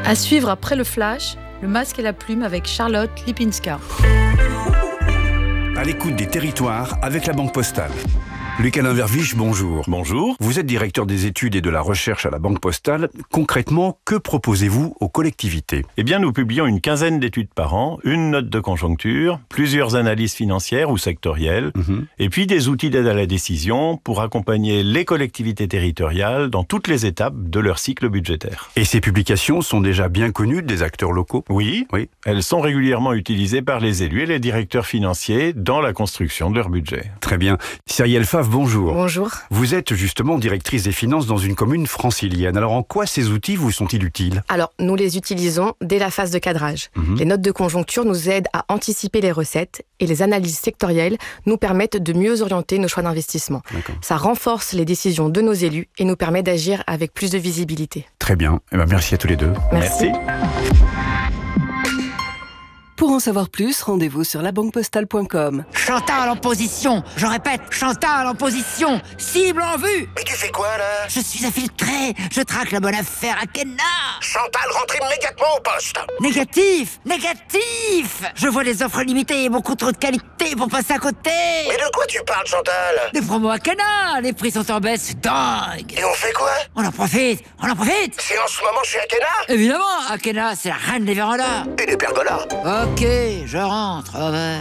À suivre après le flash, le masque et la plume avec Charlotte Lipinska. À l'écoute des territoires avec la Banque Postale. Luc-Alain Verviche, bonjour. Bonjour. Vous êtes directeur des études et de la recherche à la Banque Postale. Concrètement, que proposez-vous aux collectivités ? Eh bien, nous publions une quinzaine d'études par an, une note de conjoncture, plusieurs analyses financières ou sectorielles, et puis des outils d'aide à la décision pour accompagner les collectivités territoriales dans toutes les étapes de leur cycle budgétaire. Et ces publications sont déjà bien connues des acteurs locaux ? Oui, elles sont régulièrement utilisées par les élus et les directeurs financiers dans la construction de leur budget. Très bien. Cyrielle Favre, bonjour. Bonjour. Vous êtes justement directrice des finances dans une commune francilienne. Alors en quoi ces outils vous sont-ils utiles ? Alors, nous les utilisons dès la phase de cadrage. Les notes de conjoncture nous aident à anticiper les recettes et les analyses sectorielles nous permettent de mieux orienter nos choix d'investissement. D'accord. Ça renforce les décisions de nos élus et nous permet d'agir avec plus de visibilité. Très bien. Merci à tous les deux. Merci. Pour en savoir plus, rendez-vous sur labanquepostale.com. Chantal en position. Je répète, Chantal en position. Cible en vue. Mais tu fais quoi là? Je suis infiltré. Je traque la bonne affaire à Kenna. Chantal, rentre immédiatement au poste. Négatif. Je vois des offres limitées et beaucoup trop de qualité pour passer à côté. Mais de quoi tu parles, Chantal? Des promos à Kenna. Les prix sont en baisse, c'est dingue. Et on fait quoi? On en profite. C'est en ce moment chez Akena? Évidemment, Akena, c'est la reine des vérandas. Et des pergolas. Ok, je rentre. Au revoir.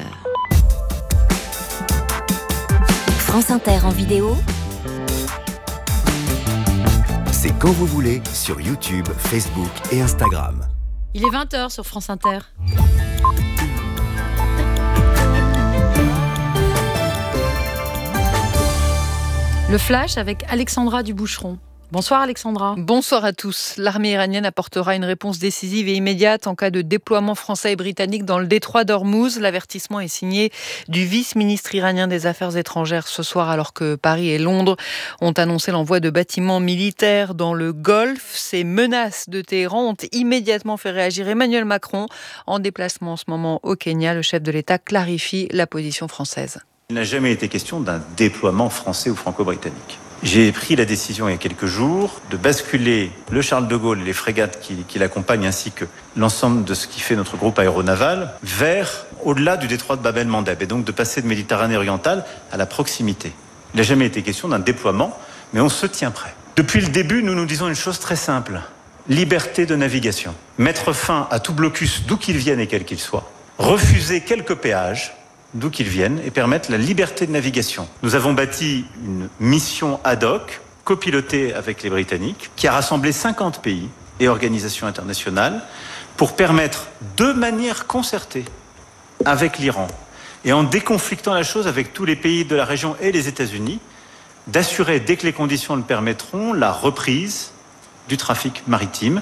France Inter en vidéo. C'est quand vous voulez sur YouTube, Facebook et Instagram. Il est 20h sur France Inter. Le flash avec Alexandra Duboucheron. Bonsoir Alexandra. Bonsoir à tous. L'armée iranienne apportera une réponse décisive et immédiate en cas de déploiement français et britannique dans le détroit d'Ormuz. L'avertissement est signé du vice-ministre iranien des Affaires étrangères ce soir, alors que Paris et Londres ont annoncé l'envoi de bâtiments militaires dans le Golfe. Ces menaces de Téhéran ont immédiatement fait réagir Emmanuel Macron. En déplacement en ce moment au Kenya, le chef de l'État clarifie la position française. Il n'a jamais été question d'un déploiement français ou franco-britannique. J'ai pris la décision il y a quelques jours de basculer le Charles de Gaulle et les frégates qui l'accompagnent ainsi que l'ensemble de ce qui fait notre groupe aéronaval vers au-delà du détroit de Bab-el-Mandeb et donc de passer de Méditerranée orientale à la proximité. Il n'a jamais été question d'un déploiement, mais on se tient prêt. Depuis le début, nous nous disons une chose très simple. Liberté de navigation. Mettre fin à tout blocus d'où qu'il vienne et quel qu'il soit. Refuser quelques péages d'où qu'ils viennent, et permettre la liberté de navigation. Nous avons bâti une mission ad hoc, copilotée avec les Britanniques, qui a rassemblé 50 pays et organisations internationales pour permettre, de manière concertée avec l'Iran, et en déconflictant la chose avec tous les pays de la région et les États-Unis, d'assurer, dès que les conditions le permettront, la reprise du trafic maritime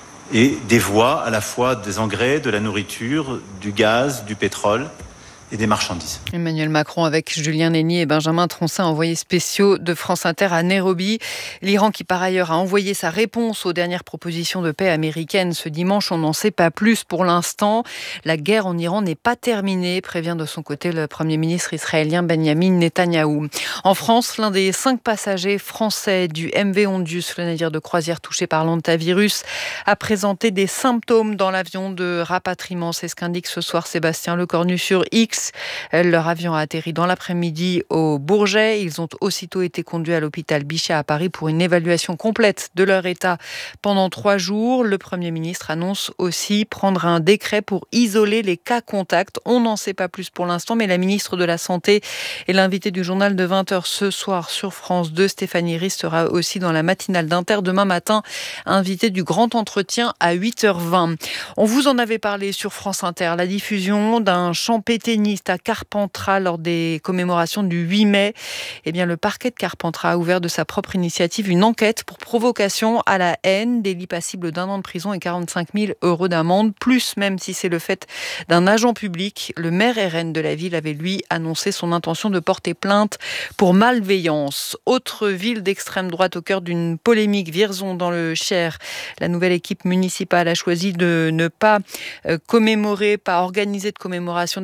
et des voies à la fois des engrais, de la nourriture, du gaz, du pétrole, et des marchandises. Emmanuel Macron avec Julien Nénier et Benjamin Troncin, envoyés spéciaux de France Inter à Nairobi. L'Iran qui par ailleurs a envoyé sa réponse aux dernières propositions de paix américaines ce dimanche. On n'en sait pas plus pour l'instant. La guerre en Iran n'est pas terminée, prévient de son côté le Premier ministre israélien Benjamin Netanyahou. En France, l'un des 5 passagers français du MV Ondius, le navire de croisière touché par l'hantavirus, a présenté des symptômes dans l'avion de rapatriement. C'est ce qu'indique ce soir Sébastien Lecornu sur X. Leur avion a atterri dans l'après-midi au Bourget. Ils ont aussitôt été conduits à l'hôpital Bichat à Paris pour une évaluation complète de leur état pendant 3 jours. Le Premier ministre annonce aussi prendre un décret pour isoler les cas contacts. On n'en sait pas plus pour l'instant, mais la ministre de la Santé et l'invitée du journal de 20h ce soir sur France 2, Stéphanie Ries, sera aussi dans la matinale d'Inter demain matin, invitée du grand entretien à 8h20. On vous en avait parlé sur France Inter, la diffusion d'un chant pétainiste à Carpentras lors des commémorations du 8 mai. Eh bien, le parquet de Carpentras a ouvert de sa propre initiative une enquête pour provocation à la haine, délit passible d'1 an de prison et 45 000 € d'amende, plus même si c'est le fait d'un agent public. Le maire RN de la ville avait, lui, annoncé son intention de porter plainte pour malveillance. Autre ville d'extrême droite au cœur d'une polémique, Vierzon dans le Cher. La nouvelle équipe municipale a choisi de ne pas commémorer, pas organiser de commémoration de l'abolition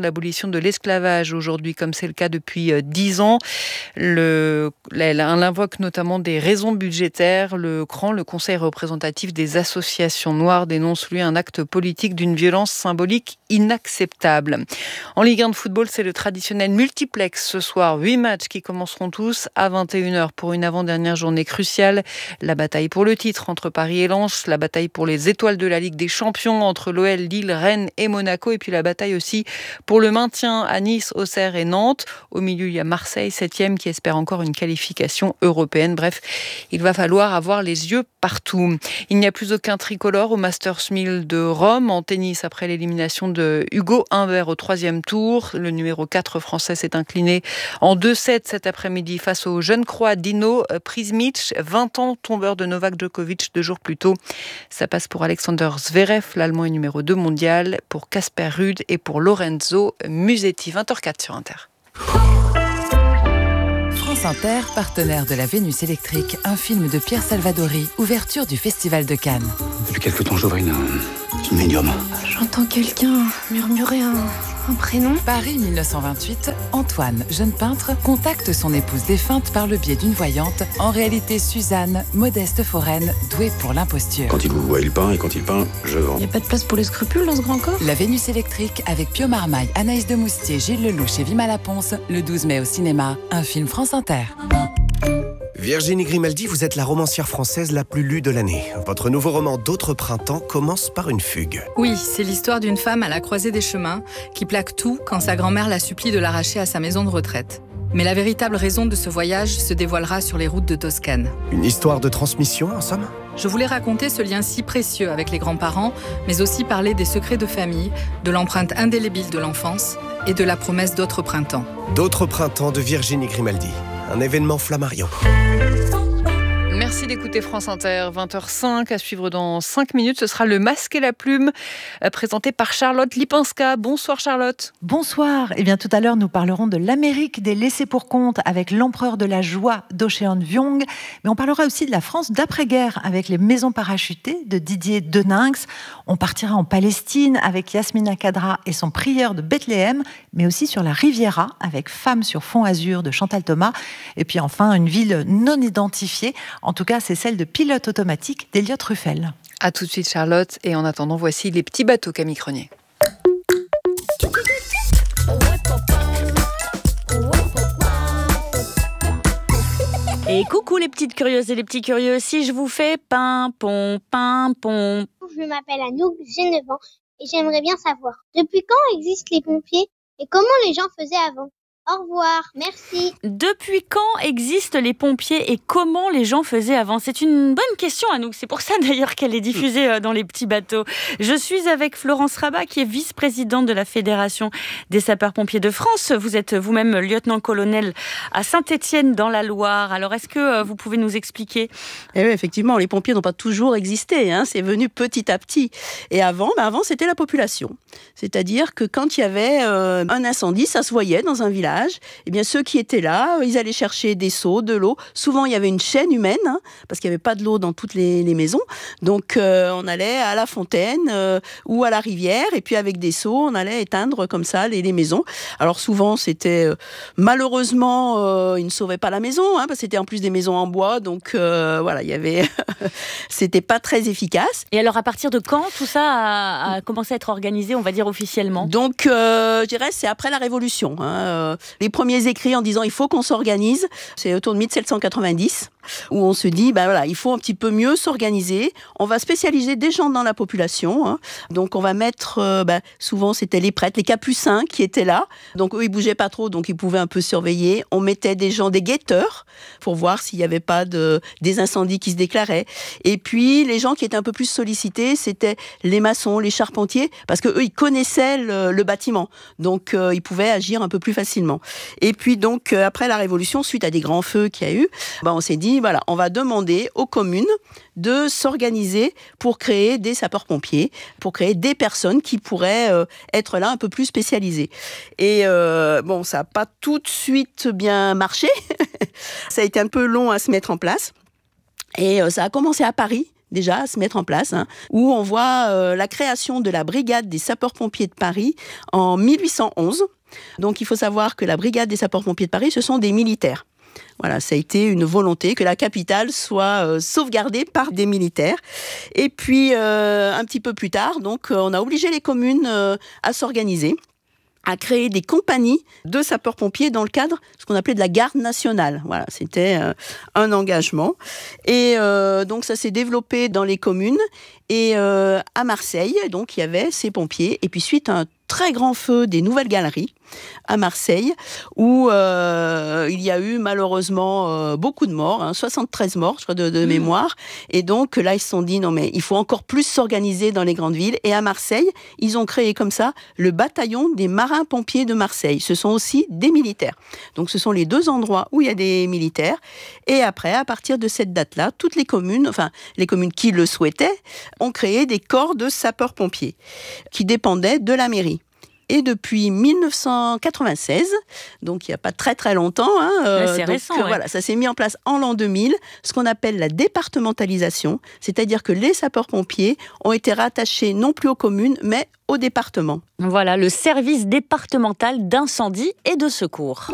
de l'esclavage aujourd'hui, comme c'est le cas depuis 10 ans. Elle invoque notamment des raisons budgétaires. Le CRAN, le Conseil représentatif des associations noires, dénonce lui un acte politique d'une violence symbolique inacceptable. En Ligue 1 de football, c'est le traditionnel multiplex ce soir. 8 matchs qui commenceront tous à 21h pour une avant-dernière journée cruciale. La bataille pour le titre entre Paris et Lens, la bataille pour les étoiles de la Ligue des Champions entre l'OL, Lille, Rennes et Monaco, et puis la bataille aussi pour le maintien à Nice, Auxerre et Nantes. Au milieu, il y a Marseille, 7e, qui espère encore une qualification européenne. Bref, il va falloir avoir les yeux partout. Il n'y a plus aucun tricolore au Masters 1000 de Rome. En tennis, après l'élimination de Hugo Humbert au 3e tour, le numéro 4 français s'est incliné en 2-7 cet après-midi face au jeune croate Dino Prizmic, 20 ans, tombeur de Novak Djokovic 2 jours plus tôt. Ça passe pour Alexander Zverev, l'Allemand est numéro 2 mondial, pour Casper Ruud et pour Lorenzo Musetti. 20h04 sur Inter. France Inter, partenaire de la Vénus électrique, un film de Pierre Salvadori, ouverture du Festival de Cannes. Depuis quelque temps, j'aurais une médium. J'entends quelqu'un murmurer un prénom. Paris 1928, Antoine, jeune peintre, contacte son épouse défunte par le biais d'une voyante, en réalité Suzanne, modeste foraine, douée pour l'imposture. Quand il vous voit, il peint, et quand il peint, je vends. Il n'y a pas de place pour les scrupules dans ce grand corps. La Vénus électrique avec Pio Marmaille, Anaïs de Moustier, Gilles Lelouch et Vima Laponce, le 12 mai au cinéma, un film France Inter. Virginie Grimaldi, vous êtes la romancière française la plus lue de l'année. Votre nouveau roman D'autres printemps commence par une fugue. Oui, c'est l'histoire d'une femme à la croisée des chemins qui plaque tout quand sa grand-mère la supplie de l'arracher à sa maison de retraite. Mais la véritable raison de ce voyage se dévoilera sur les routes de Toscane. Une histoire de transmission, en somme ? Je voulais raconter ce lien si précieux avec les grands-parents, mais aussi parler des secrets de famille, de l'empreinte indélébile de l'enfance et de la promesse d'autres printemps. D'autres printemps de Virginie Grimaldi. Un événement Flammarion. Merci d'écouter France Inter, 20h05, à suivre dans 5 minutes. Ce sera le Masque et la Plume, présenté par Charlotte Lipinska. Bonsoir Charlotte. Bonsoir. Eh bien, tout à l'heure, nous parlerons de l'Amérique des laissés-pour-compte avec l'empereur de la joie d'Ocean Vuong. Mais on parlera aussi de la France d'après-guerre avec les maisons parachutées de Didier Deninx. On partira en Palestine avec Yasmina Kadra et son prieur de Bethléem, mais aussi sur la Riviera avec Femmes sur fond azur de Chantal Thomas. Et puis enfin, une ville non identifiée. En tout cas, c'est celle de Pilote automatique d'Eliott Ruffel. A tout de suite Charlotte, et en attendant, voici les petits bateaux Camille Cronier. Et coucou les petites curieuses et les petits curieux, si je vous fais pimpon, pimpon. Je m'appelle Anouk, j'ai 9 ans et j'aimerais bien savoir depuis quand existent les pompiers et comment les gens faisaient avant. Au revoir, merci. Depuis quand existent les pompiers et comment les gens faisaient avant ? C'est une bonne question, Anouk. C'est pour ça d'ailleurs qu'elle est diffusée dans les petits bateaux. Je suis avec Florence Rabat, qui est vice-présidente de la Fédération des sapeurs-pompiers de France. Vous êtes vous-même lieutenant-colonel à Saint-Étienne dans la Loire. Alors, est-ce que vous pouvez nous expliquer ? Eh oui, effectivement, les pompiers n'ont pas toujours existé. C'est venu petit à petit. Et avant, c'était la population. C'est-à-dire que quand il y avait un incendie, ça se voyait dans un village. Eh bien, ceux qui étaient là, ils allaient chercher des seaux, de l'eau. Souvent, il y avait une chaîne humaine, parce qu'il n'y avait pas de l'eau dans toutes les maisons. Donc, on allait à la fontaine ou à la rivière, et puis avec des seaux, on allait éteindre comme ça les maisons. Alors, souvent, c'était... malheureusement, ils ne sauvaient pas la maison, parce que c'était en plus des maisons en bois. Donc, voilà, il y avait... c'était pas très efficace. Et alors, à partir de quand tout ça a commencé à être organisé, on va dire officiellement ? Donc, je dirais, c'est après la Révolution. Les premiers écrits en disant il faut qu'on s'organise, c'est autour de 1790, où on se dit il faut un petit peu mieux s'organiser. On va spécialiser des gens dans la population. Donc on va mettre, souvent c'était les prêtres, les capucins qui étaient là. Donc eux ils bougeaient pas trop, donc ils pouvaient un peu surveiller. On mettait des gens, des guetteurs, pour voir s'il n'y avait pas des incendies qui se déclaraient. Et puis les gens qui étaient un peu plus sollicités, c'était les maçons, les charpentiers, parce que eux ils connaissaient le bâtiment, donc ils pouvaient agir un peu plus facilement. Et puis donc après la Révolution, suite à des grands feux qu'il y a eu, on s'est dit on va demander aux communes de s'organiser pour créer des sapeurs-pompiers, pour créer des personnes qui pourraient être là un peu plus spécialisées. Et ça n'a pas tout de suite bien marché. Ça a été un peu long à se mettre en place. Et ça a commencé à Paris, déjà, à se mettre en place, où on voit la création de la brigade des sapeurs-pompiers de Paris en 1811. Donc il faut savoir que la brigade des sapeurs-pompiers de Paris, ce sont des militaires. Voilà, ça a été une volonté que la capitale soit sauvegardée par des militaires. Et puis, un petit peu plus tard, donc, on a obligé les communes à s'organiser, à créer des compagnies de sapeurs-pompiers dans le cadre de ce qu'on appelait de la garde nationale. Voilà, c'était un engagement. Et donc, ça s'est développé dans les communes. Et à Marseille, donc, il y avait ces pompiers. Et puis, suite à un très grand feu des Nouvelles Galeries à Marseille, où il y a eu malheureusement beaucoup de morts, 73 morts, je crois, de mémoire. Et donc là, ils se sont dit, non mais il faut encore plus s'organiser dans les grandes villes. Et à Marseille, ils ont créé comme ça le bataillon des marins-pompiers de Marseille. Ce sont aussi des militaires. Donc ce sont les deux endroits où il y a des militaires. Et après, à partir de cette date-là, toutes les communes, enfin les communes qui le souhaitaient, ont créé des corps de sapeurs-pompiers qui dépendaient de la mairie. Et depuis 1996, donc il n'y a pas très très longtemps, c'est récent, ouais. Voilà, ça s'est mis en place en l'an 2000, ce qu'on appelle la départementalisation, c'est-à-dire que les sapeurs-pompiers ont été rattachés non plus aux communes, mais au département. Voilà, le service départemental d'incendie et de secours.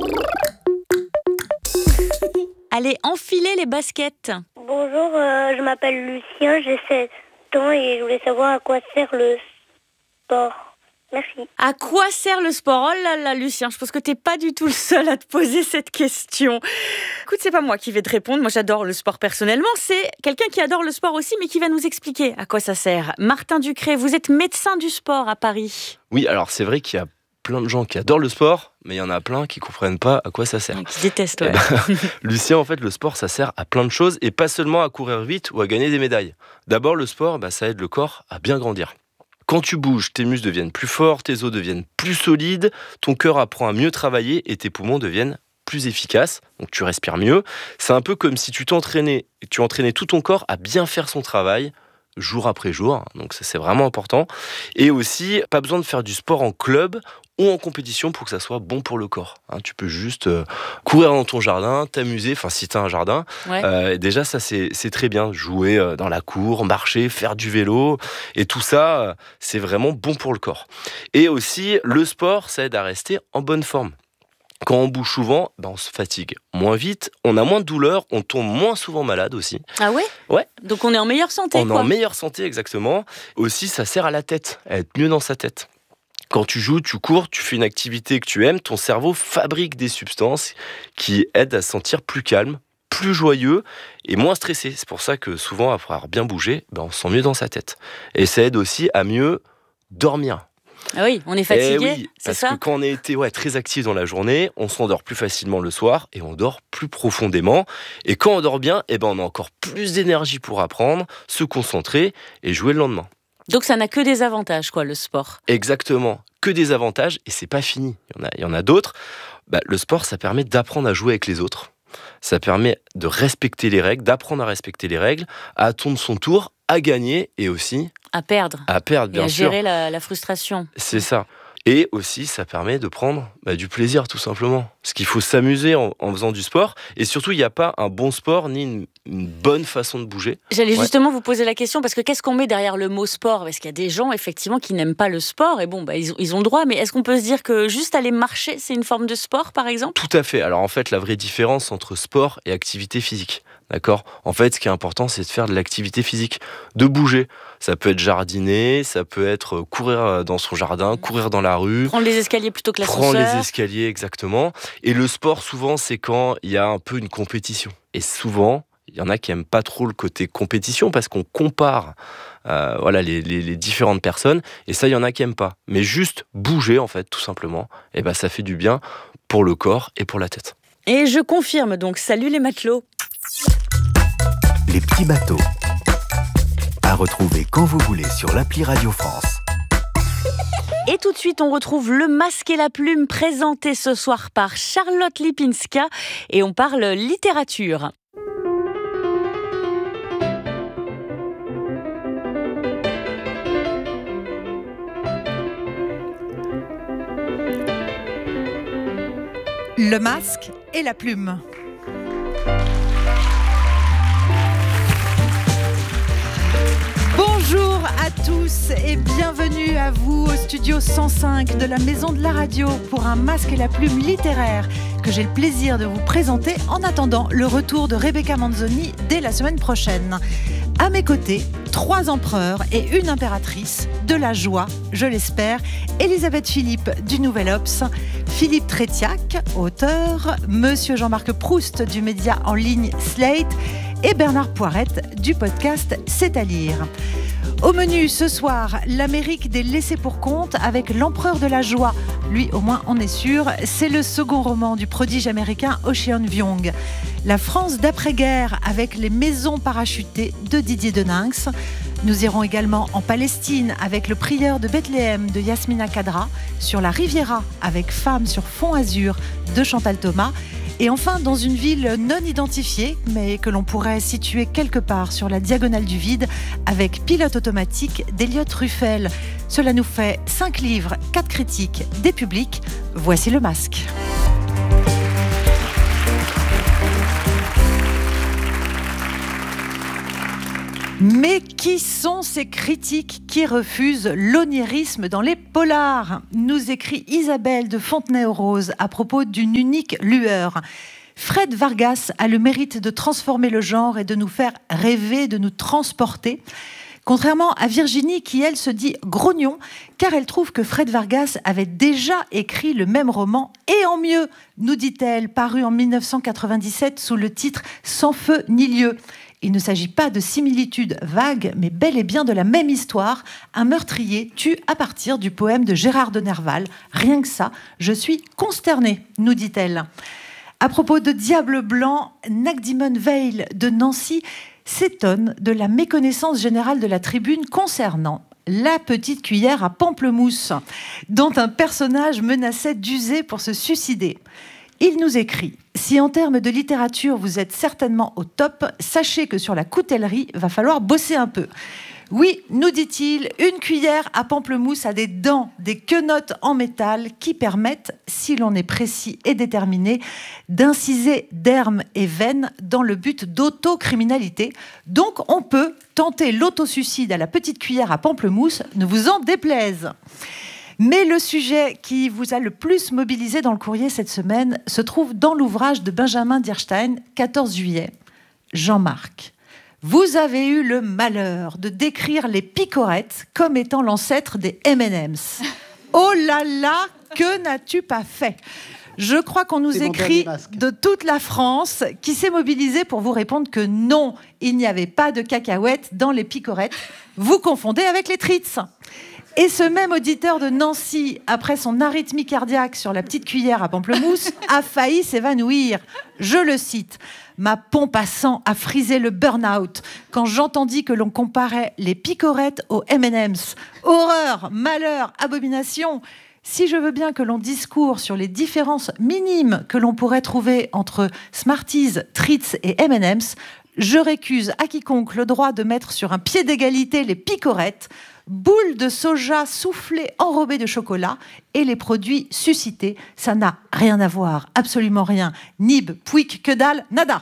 Allez, enfilez les baskets. Bonjour, je m'appelle Lucien, j'ai 7 ans et je voulais savoir à quoi sert le sport. Merci. À quoi sert le sport ? Oh là là, Lucien, je pense que t'es pas du tout le seul à te poser cette question. Écoute, c'est pas moi qui vais te répondre. Moi, j'adore le sport personnellement. C'est quelqu'un qui adore le sport aussi, mais qui va nous expliquer à quoi ça sert. Martin Ducré, vous êtes médecin du sport à Paris. Oui, alors c'est vrai qu'il y a plein de gens qui adorent le sport, mais il y en a plein qui comprennent pas à quoi ça sert. Qui détestent, ouais. Lucien, en fait, le sport, ça sert à plein de choses et pas seulement à courir vite ou à gagner des médailles. D'abord, le sport, ça aide le corps à bien grandir. Quand tu bouges, tes muscles deviennent plus forts, tes os deviennent plus solides, ton cœur apprend à mieux travailler et tes poumons deviennent plus efficaces, donc tu respires mieux. C'est un peu comme si tu entraînais tout ton corps à bien faire son travail, jour après jour, donc ça c'est vraiment important. Et aussi, pas besoin de faire du sport en club ou en compétition pour que ça soit bon pour le corps. Tu peux juste courir dans ton jardin, t'amuser, enfin si t'as un jardin. Ouais. Déjà ça c'est très bien, jouer dans la cour, marcher, faire du vélo, et tout ça c'est vraiment bon pour le corps. Et aussi le sport, ça aide à rester en bonne forme. Quand on bouge souvent, on se fatigue moins vite, on a moins de douleurs, on tombe moins souvent malade aussi. Ah ouais ? Ouais. Donc on est en meilleure santé, On est en meilleure santé, exactement. Aussi, ça sert à la tête, à être mieux dans sa tête. Quand tu joues, tu cours, tu fais une activité que tu aimes, ton cerveau fabrique des substances qui aident à se sentir plus calme, plus joyeux et moins stressé. C'est pour ça que souvent, après avoir bien bougé, on se sent mieux dans sa tête. Et ça aide aussi à mieux dormir. Ah oui, on est fatigué, oui, c'est ça ? Parce que quand on a été très actif dans la journée, on s'endort plus facilement le soir et on dort plus profondément. Et quand on dort bien, on a encore plus d'énergie pour apprendre, se concentrer et jouer le lendemain. Donc ça n'a que des avantages, le sport. Exactement, que des avantages et c'est pas fini. Il y en a d'autres. Le sport, ça permet d'apprendre à jouer avec les autres. Ça permet de respecter les règles, d'apprendre à respecter les règles, à attendre son tour, à gagner et aussi... À perdre. À perdre, bien sûr. Et à gérer la frustration. C'est ça. Et aussi, ça permet de prendre du plaisir, tout simplement. Parce qu'il faut s'amuser en faisant du sport. Et surtout, il n'y a pas un bon sport ni une bonne façon de bouger. J'allais justement vous poser la question, parce que qu'est-ce qu'on met derrière le mot sport ? Parce qu'il y a des gens, effectivement, qui n'aiment pas le sport. Et ils ont le droit. Mais est-ce qu'on peut se dire que juste aller marcher, c'est une forme de sport, par exemple ? Tout à fait. Alors en fait, la vraie différence entre sport et activité physique. D'accord ? En fait, ce qui est important, c'est de faire de l'activité physique, de bouger. Ça peut être jardiner, ça peut être courir dans son jardin, courir dans la rue. Prendre les escaliers plutôt que l'ascenseur. Prendre les escaliers, exactement. Et le sport, souvent, c'est quand il y a un peu une compétition. Et souvent, il y en a qui n'aiment pas trop le côté compétition parce qu'on compare les différentes personnes. Et ça, il y en a qui n'aiment pas. Mais juste bouger, en fait, tout simplement, ça fait du bien pour le corps et pour la tête. Et je confirme donc, salut les matelots. Les petits bateaux. À retrouver quand vous voulez sur l'appli Radio France. Et tout de suite, on retrouve Le Masque et la Plume, présenté ce soir par Charlotte Lipinska. Et on parle littérature. Le Masque et la Plume. Bonjour à tous et bienvenue à vous au studio 105 de la Maison de la Radio pour un masque et la plume littéraire que j'ai le plaisir de vous présenter en attendant le retour de Rebecca Manzoni dès la semaine prochaine. À mes côtés, 3 empereurs et une impératrice de la joie, je l'espère. Elisabeth Philippe du Nouvel Obs, Philippe Trétiac, auteur, Monsieur Jean-Marc Proust du média en ligne Slate et Bernard Poirette du podcast C'est à lire. Au menu ce soir, l'Amérique des laissés-pour-compte avec l'empereur de la joie. Lui, au moins, on est sûr, c'est le second roman du prodige américain Ocean Vuong. La France d'après-guerre avec les maisons parachutées de Didier Deninx. Nous irons également en Palestine avec le prieur de Bethléem de Yasmina Khadra, sur la Riviera avec Femmes sur fond azur de Chantal Thomas. Et enfin, dans une ville non identifiée, mais que l'on pourrait situer quelque part sur la diagonale du vide, avec Pilote automatique d'Eliott Ruffel. Cela nous fait 5 livres, 4 critiques, des publics. Voici le masque. Mais qui sont ces critiques qui refusent l'onirisme dans les polars ? Nous écrit Isabelle de Fontenay-aux-Roses à propos d'une unique lueur. Fred Vargas a le mérite de transformer le genre et de nous faire rêver, de nous transporter. Contrairement à Virginie qui, elle, se dit grognon, car elle trouve que Fred Vargas avait déjà écrit le même roman, et en mieux, nous dit-elle, paru en 1997 sous le titre « Sans feu ni lieu ». Il ne s'agit pas de similitudes vagues, mais bel et bien de la même histoire. Un meurtrier tue à partir du poème de Gérard de Nerval. Rien que ça, je suis consternée, nous dit-elle. À propos de Diable Blanc, Nagdimon Veil de Nancy s'étonne de la méconnaissance générale de la tribune concernant la petite cuillère à pamplemousse, dont un personnage menaçait d'user pour se suicider. Il nous écrit « Si en termes de littérature vous êtes certainement au top, sachez que sur la coutellerie, va falloir bosser un peu. » Oui, nous dit-il, une cuillère à pamplemousse a des dents, des quenottes en métal qui permettent, si l'on est précis et déterminé, d'inciser dermes et veines dans le but d'autocriminalité. Donc on peut tenter l'autosuicide à la petite cuillère à pamplemousse, ne vous en déplaise. Mais le sujet qui vous a le plus mobilisé dans le courrier cette semaine se trouve dans l'ouvrage de Benjamin Dierstein, 14 juillet. Jean-Marc, vous avez eu le malheur de décrire les picorettes comme étant l'ancêtre des M&M's. Oh là là, que n'as-tu pas fait ? Je crois qu'on nous écrit de toute la France qui s'est mobilisée pour vous répondre que non, il n'y avait pas de cacahuètes dans les picorettes. Vous confondez avec les treats. Et ce même auditeur de Nancy, après son arythmie cardiaque sur la petite cuillère à pamplemousse, a failli s'évanouir. Je le cite. « Ma pompe à sang a frisé le burn-out quand j'entendis que l'on comparait les picorettes aux M&M's. Horreur, malheur, abomination !» Si je veux bien que l'on discourt sur les différences minimes que l'on pourrait trouver entre Smarties, Treats et M&M's, je récuse à quiconque le droit de mettre sur un pied d'égalité les picorettes, boules de soja soufflées enrobées de chocolat et les produits suscités. Ça n'a rien à voir, absolument rien. Nib, pouic, que dalle, nada.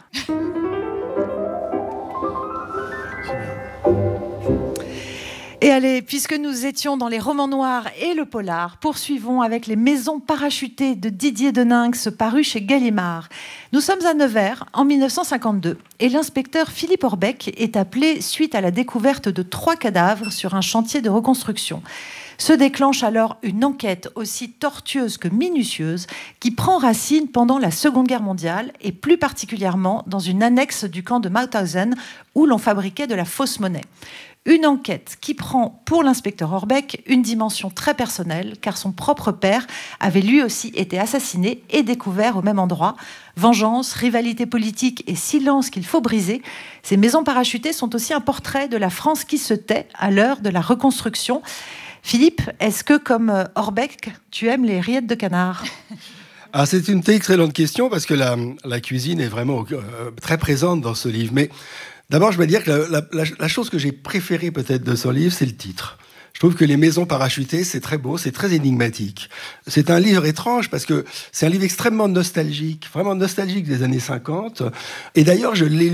Et allez, puisque nous étions dans les romans noirs et le polar, poursuivons avec les maisons parachutées de Didier Deninx, paru chez Gallimard. Nous sommes à Nevers, en 1952, et l'inspecteur Philippe Orbeck est appelé suite à la découverte de 3 cadavres sur un chantier de reconstruction. Se déclenche alors une enquête aussi tortueuse que minutieuse qui prend racine pendant la Seconde Guerre mondiale et plus particulièrement dans une annexe du camp de Mauthausen où l'on fabriquait de la fausse monnaie. Une enquête qui prend pour l'inspecteur Orbeck une dimension très personnelle car son propre père avait lui aussi été assassiné et découvert au même endroit. Vengeance, rivalité politique et silence qu'il faut briser. Ces maisons parachutées sont aussi un portrait de la France qui se tait à l'heure de la reconstruction. Philippe, est-ce que, comme Orbeck, tu aimes les rillettes de canard ? Ah, c'est une excellente question parce que la cuisine est vraiment très présente dans ce livre. Mais d'abord, je vais dire que la chose que j'ai préférée peut-être de ce livre, c'est le titre. Je trouve que Les Maisons parachutées, c'est très beau, c'est très énigmatique. C'est un livre étrange parce que c'est un livre extrêmement nostalgique, vraiment nostalgique des années 50. Et d'ailleurs, je l'ai lu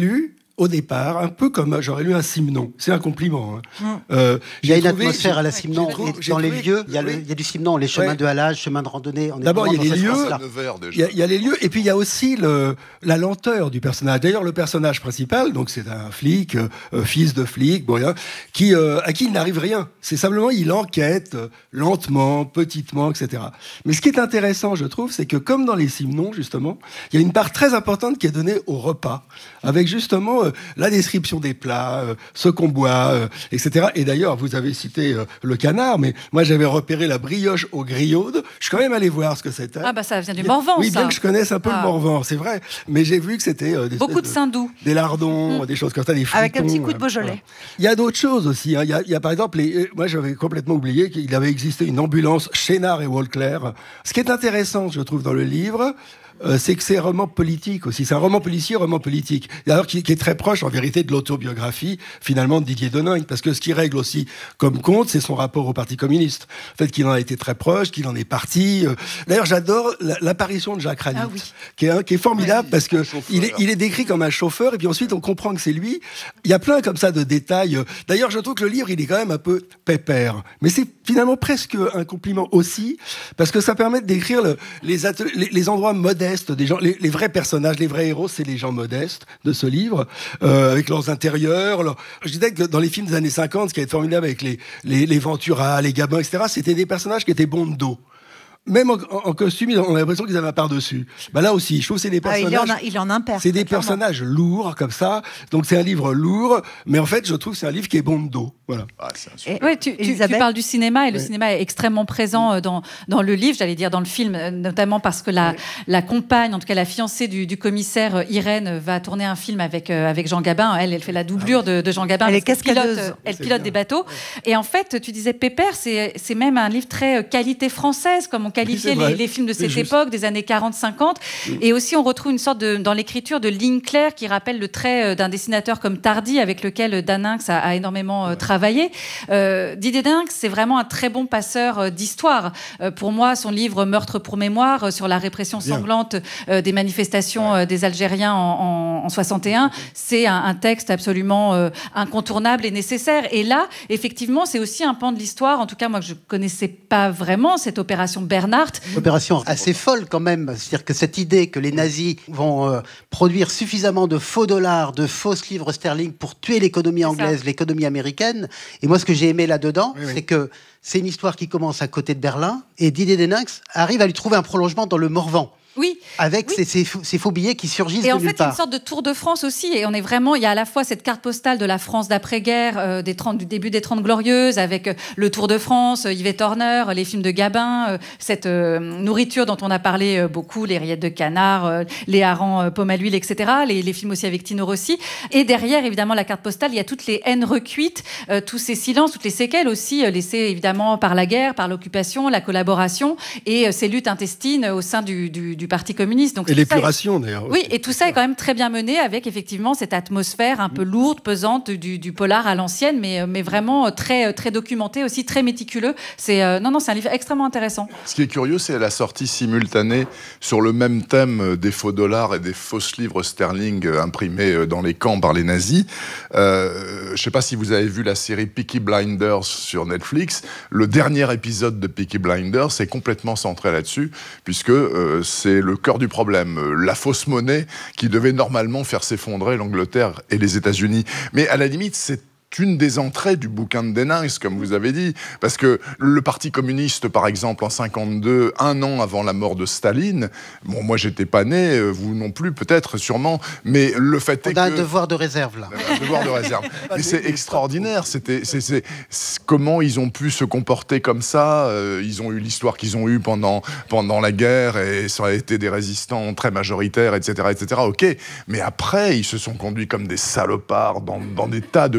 au départ, un peu comme j'aurais lu un Simon. C'est un compliment. Il y a une atmosphère à la Simon. Dans les lieux, il y a du Simon, les chemins de halage, chemins de randonnée. D'abord, il y a les lieux. Il y a les lieux, et puis il y a aussi la lenteur du personnage. D'ailleurs, le personnage principal, donc c'est un flic, fils de flic, à qui il n'arrive rien. C'est simplement, il enquête lentement, petitement, etc. Mais ce qui est intéressant, je trouve, c'est que comme dans les Simons, justement, il y a une part très importante qui est donnée au repas, avec justement la description des plats, ce qu'on boit, etc. Et d'ailleurs, vous avez cité le canard, mais moi j'avais repéré la brioche aux grillaudes. Je suis quand même allé voir ce que c'était. Ah bah ça vient du Morvan, oui, ça. bien que je connaisse un peu le Morvan, c'est vrai. Mais j'ai vu que c'était beaucoup de Saint-Doux, des lardons, des choses comme ça, des fritons. Avec un petit coup de Beaujolais. Voilà. Il y a d'autres choses aussi. Il y a par exemple, moi j'avais complètement oublié qu'il avait existé une ambulance Chénard et Walclair. Ce qui est intéressant, je trouve, dans le livre, c'est que c'est un roman politique aussi. C'est un roman policier, roman politique. D'ailleurs, qui est très proche, en vérité, de l'autobiographie, finalement, de Didier Deninck. Parce que ce qui règle aussi comme compte, c'est son rapport au Parti communiste. Le fait qu'il en a été très proche, qu'il en est parti. D'ailleurs, j'adore l'apparition de Jacques Ralite, qui est formidable, parce que il est décrit comme un chauffeur, et puis ensuite, on comprend que c'est lui. Il y a plein comme ça de détails. D'ailleurs, je trouve que le livre, il est quand même un peu pépère. Mais c'est finalement presque un compliment aussi, parce que ça permet de décrire les endroits modestes des gens, les vrais personnages, les vrais héros, c'est les gens modestes de ce livre, avec leurs intérieurs. Je disais que dans les films des années 50, ce qui est formidable avec les Ventura, les Gabins, etc., c'était des personnages qui étaient bons de dos. Même en costume, on a l'impression qu'ils avaient un par-dessus. Là aussi, je trouve que c'est des personnages... il en impère. C'est des personnages lourds, comme ça. Donc c'est un livre lourd, mais en fait, je trouve que c'est un livre qui est bon de dos. Voilà. Tu parles du cinéma, et le cinéma est extrêmement présent dans le livre, j'allais dire dans le film, notamment parce que la compagne, en tout cas la fiancée du commissaire Irène, va tourner un film avec Jean Gabin. Elle fait la doublure de Jean Gabin. Elle est cascadeuse. Elle pilote des bateaux. Et en fait, tu disais Pépère, c'est même un livre très qualité française, comme on qualifiait les films de cette époque, des années 40-50. Et aussi, on retrouve une sorte dans l'écriture de ligne claire qui rappelle le trait d'un dessinateur comme Tardy, avec lequel Deninck a énormément travaillé. Didier Deninck, c'est vraiment un très bon passeur d'histoire. Pour moi, son livre Meurtre pour mémoire, sur la répression sanglante des manifestations des Algériens en 61, c'est un texte absolument incontournable et nécessaire. Et là, effectivement, c'est aussi un pan de l'histoire, en tout cas, moi, que je ne connaissais pas vraiment, cette opération Bernard. Opération assez folle quand même. C'est-à-dire que cette idée que les nazis vont produire suffisamment de faux dollars, de fausses livres sterling pour tuer l'économie anglaise, l'économie américaine. Et moi, ce que j'ai aimé là-dedans, c'est que c'est une histoire qui commence à côté de Berlin et Didier Deninck arrive à lui trouver un prolongement dans le Morvan. Oui. Avec ces faux billets qui surgissent de nulle part. Et en fait, il y a une sorte de Tour de France aussi. Et on est vraiment, il y a à la fois cette carte postale de la France d'après-guerre, du début des 30 Glorieuses, avec le Tour de France, Yvette Horner, les films de Gabin, cette nourriture dont on a parlé beaucoup, les rillettes de canard, les harengs pomme à l'huile, etc. Les films aussi avec Tino Rossi. Et derrière, évidemment, la carte postale, il y a toutes les haines recuites, tous ces silences, toutes les séquelles aussi laissées évidemment par la guerre, par l'occupation, la collaboration et ces luttes intestines au sein du Parti communiste. Donc, et l'épuration, d'ailleurs. Oui, et tout ça est quand même très bien mené avec effectivement cette atmosphère un peu lourde, pesante du polar à l'ancienne, mais vraiment très, très documenté, aussi très méticuleux. C'est un livre extrêmement intéressant. Ce qui est curieux, c'est la sortie simultanée sur le même thème des faux dollars et des fausses livres sterling imprimés dans les camps par les nazis. Je ne sais pas si vous avez vu la série Peaky Blinders sur Netflix. Le dernier épisode de Peaky Blinders est complètement centré là-dessus, puisque c'est le cœur du problème. La fausse monnaie qui devait normalement faire s'effondrer l'Angleterre et les États-Unis. Mais à la limite, c'est une des entrées du bouquin de Deninck, comme vous avez dit, parce que le Parti communiste, par exemple, en 52, un an avant la mort de Staline, bon, moi j'étais pas né, vous non plus, peut-être, sûrement, mais le fait est que... On a un devoir de réserve, là. Un devoir de réserve. Mais c'est extraordinaire, c'est comment ils ont pu se comporter comme ça, ils ont eu l'histoire qu'ils ont eue pendant la guerre, et ça a été des résistants très majoritaires, etc., ok, mais après, ils se sont conduits comme des salopards dans des tas de cas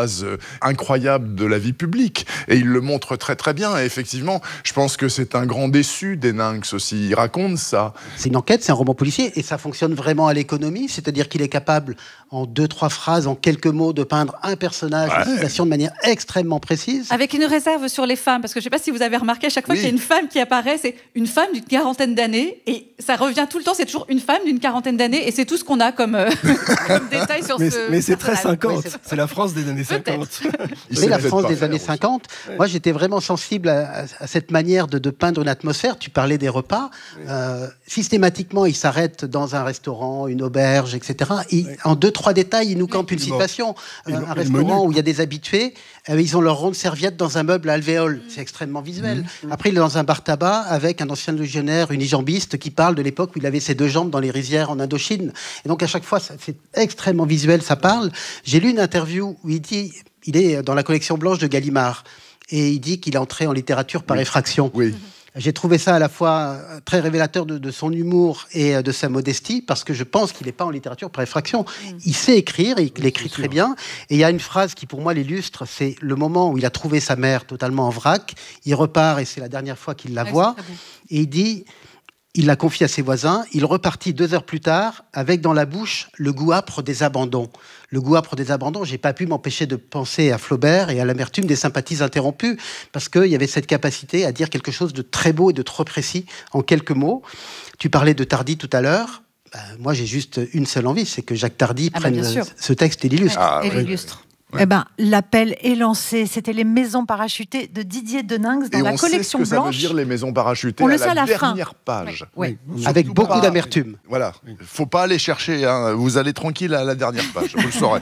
phases incroyables de la vie publique. Et il le montre très très bien. Et effectivement, je pense que c'est un grand déçu d'Héninx aussi. Il raconte ça. C'est une enquête, c'est un roman policier, et ça fonctionne vraiment à l'économie, c'est-à-dire qu'il est capable, en 2-3 phrases, en quelques mots, de peindre un personnage, une situation de manière extrêmement précise. Avec une réserve sur les femmes, parce que je ne sais pas si vous avez remarqué, à chaque fois qu'il y a une femme qui apparaît, c'est une femme d'une quarantaine d'années, et ça revient tout le temps, c'est toujours une femme d'une quarantaine d'années, et c'est tout ce qu'on a comme, comme détail sur ce Mais c'est très personnage. 50, c'est la France des années 50. C'est la France des années 50. Moi, j'étais vraiment sensible à cette manière de peindre une atmosphère. Tu parlais des repas. Systématiquement, il s'arrête dans un restaurant, une auberge, etc. En 2-3 détails, il nous campe une situation. Un restaurant où il y a des habitués, ils ont leur ronde serviette dans un meuble à alvéole. C'est extrêmement visuel. Après, il est dans un bar tabac avec un ancien légionnaire unijambiste qui parle de l'époque où il avait ses 2 jambes dans les rizières en Indochine. Et donc, à chaque fois, c'est extrêmement visuel, ça parle. J'ai lu une interview où il dit, il est dans la collection blanche de Gallimard, et il dit qu'il est entré en littérature par effraction. J'ai trouvé ça à la fois très révélateur de son humour et de sa modestie, parce que je pense qu'il n'est pas en littérature par effraction. Il sait écrire, et il écrit très bien. Et il y a une phrase qui, pour moi, l'illustre, c'est le moment où il a trouvé sa mère totalement en vrac. Il repart, et c'est la dernière fois qu'il la voit. Et il dit... Il la confie à ses voisins. Il repartit 2 heures plus tard avec dans la bouche le goût âpre des abandons. Le goût âpre des abandons, j'ai pas pu m'empêcher de penser à Flaubert et à l'amertume des sympathies interrompues, parce qu'il y avait cette capacité à dire quelque chose de très beau et de trop précis en quelques mots. Tu parlais de Tardy tout à l'heure. Moi, j'ai juste une seule envie, c'est que Jacques Tardy prenne ce texte et l'illustre. Et l'illustre. Eh ben, l'appel est lancé. C'était les maisons parachutées de Didier Deninx dans la collection blanche. Et on sait ce que ça veut dire, les maisons parachutées, on le à sait à la dernière fin. page. Oui. Avec beaucoup d'amertume. Voilà. Faut pas aller chercher. Vous allez tranquille à la dernière page. Vous le saurez.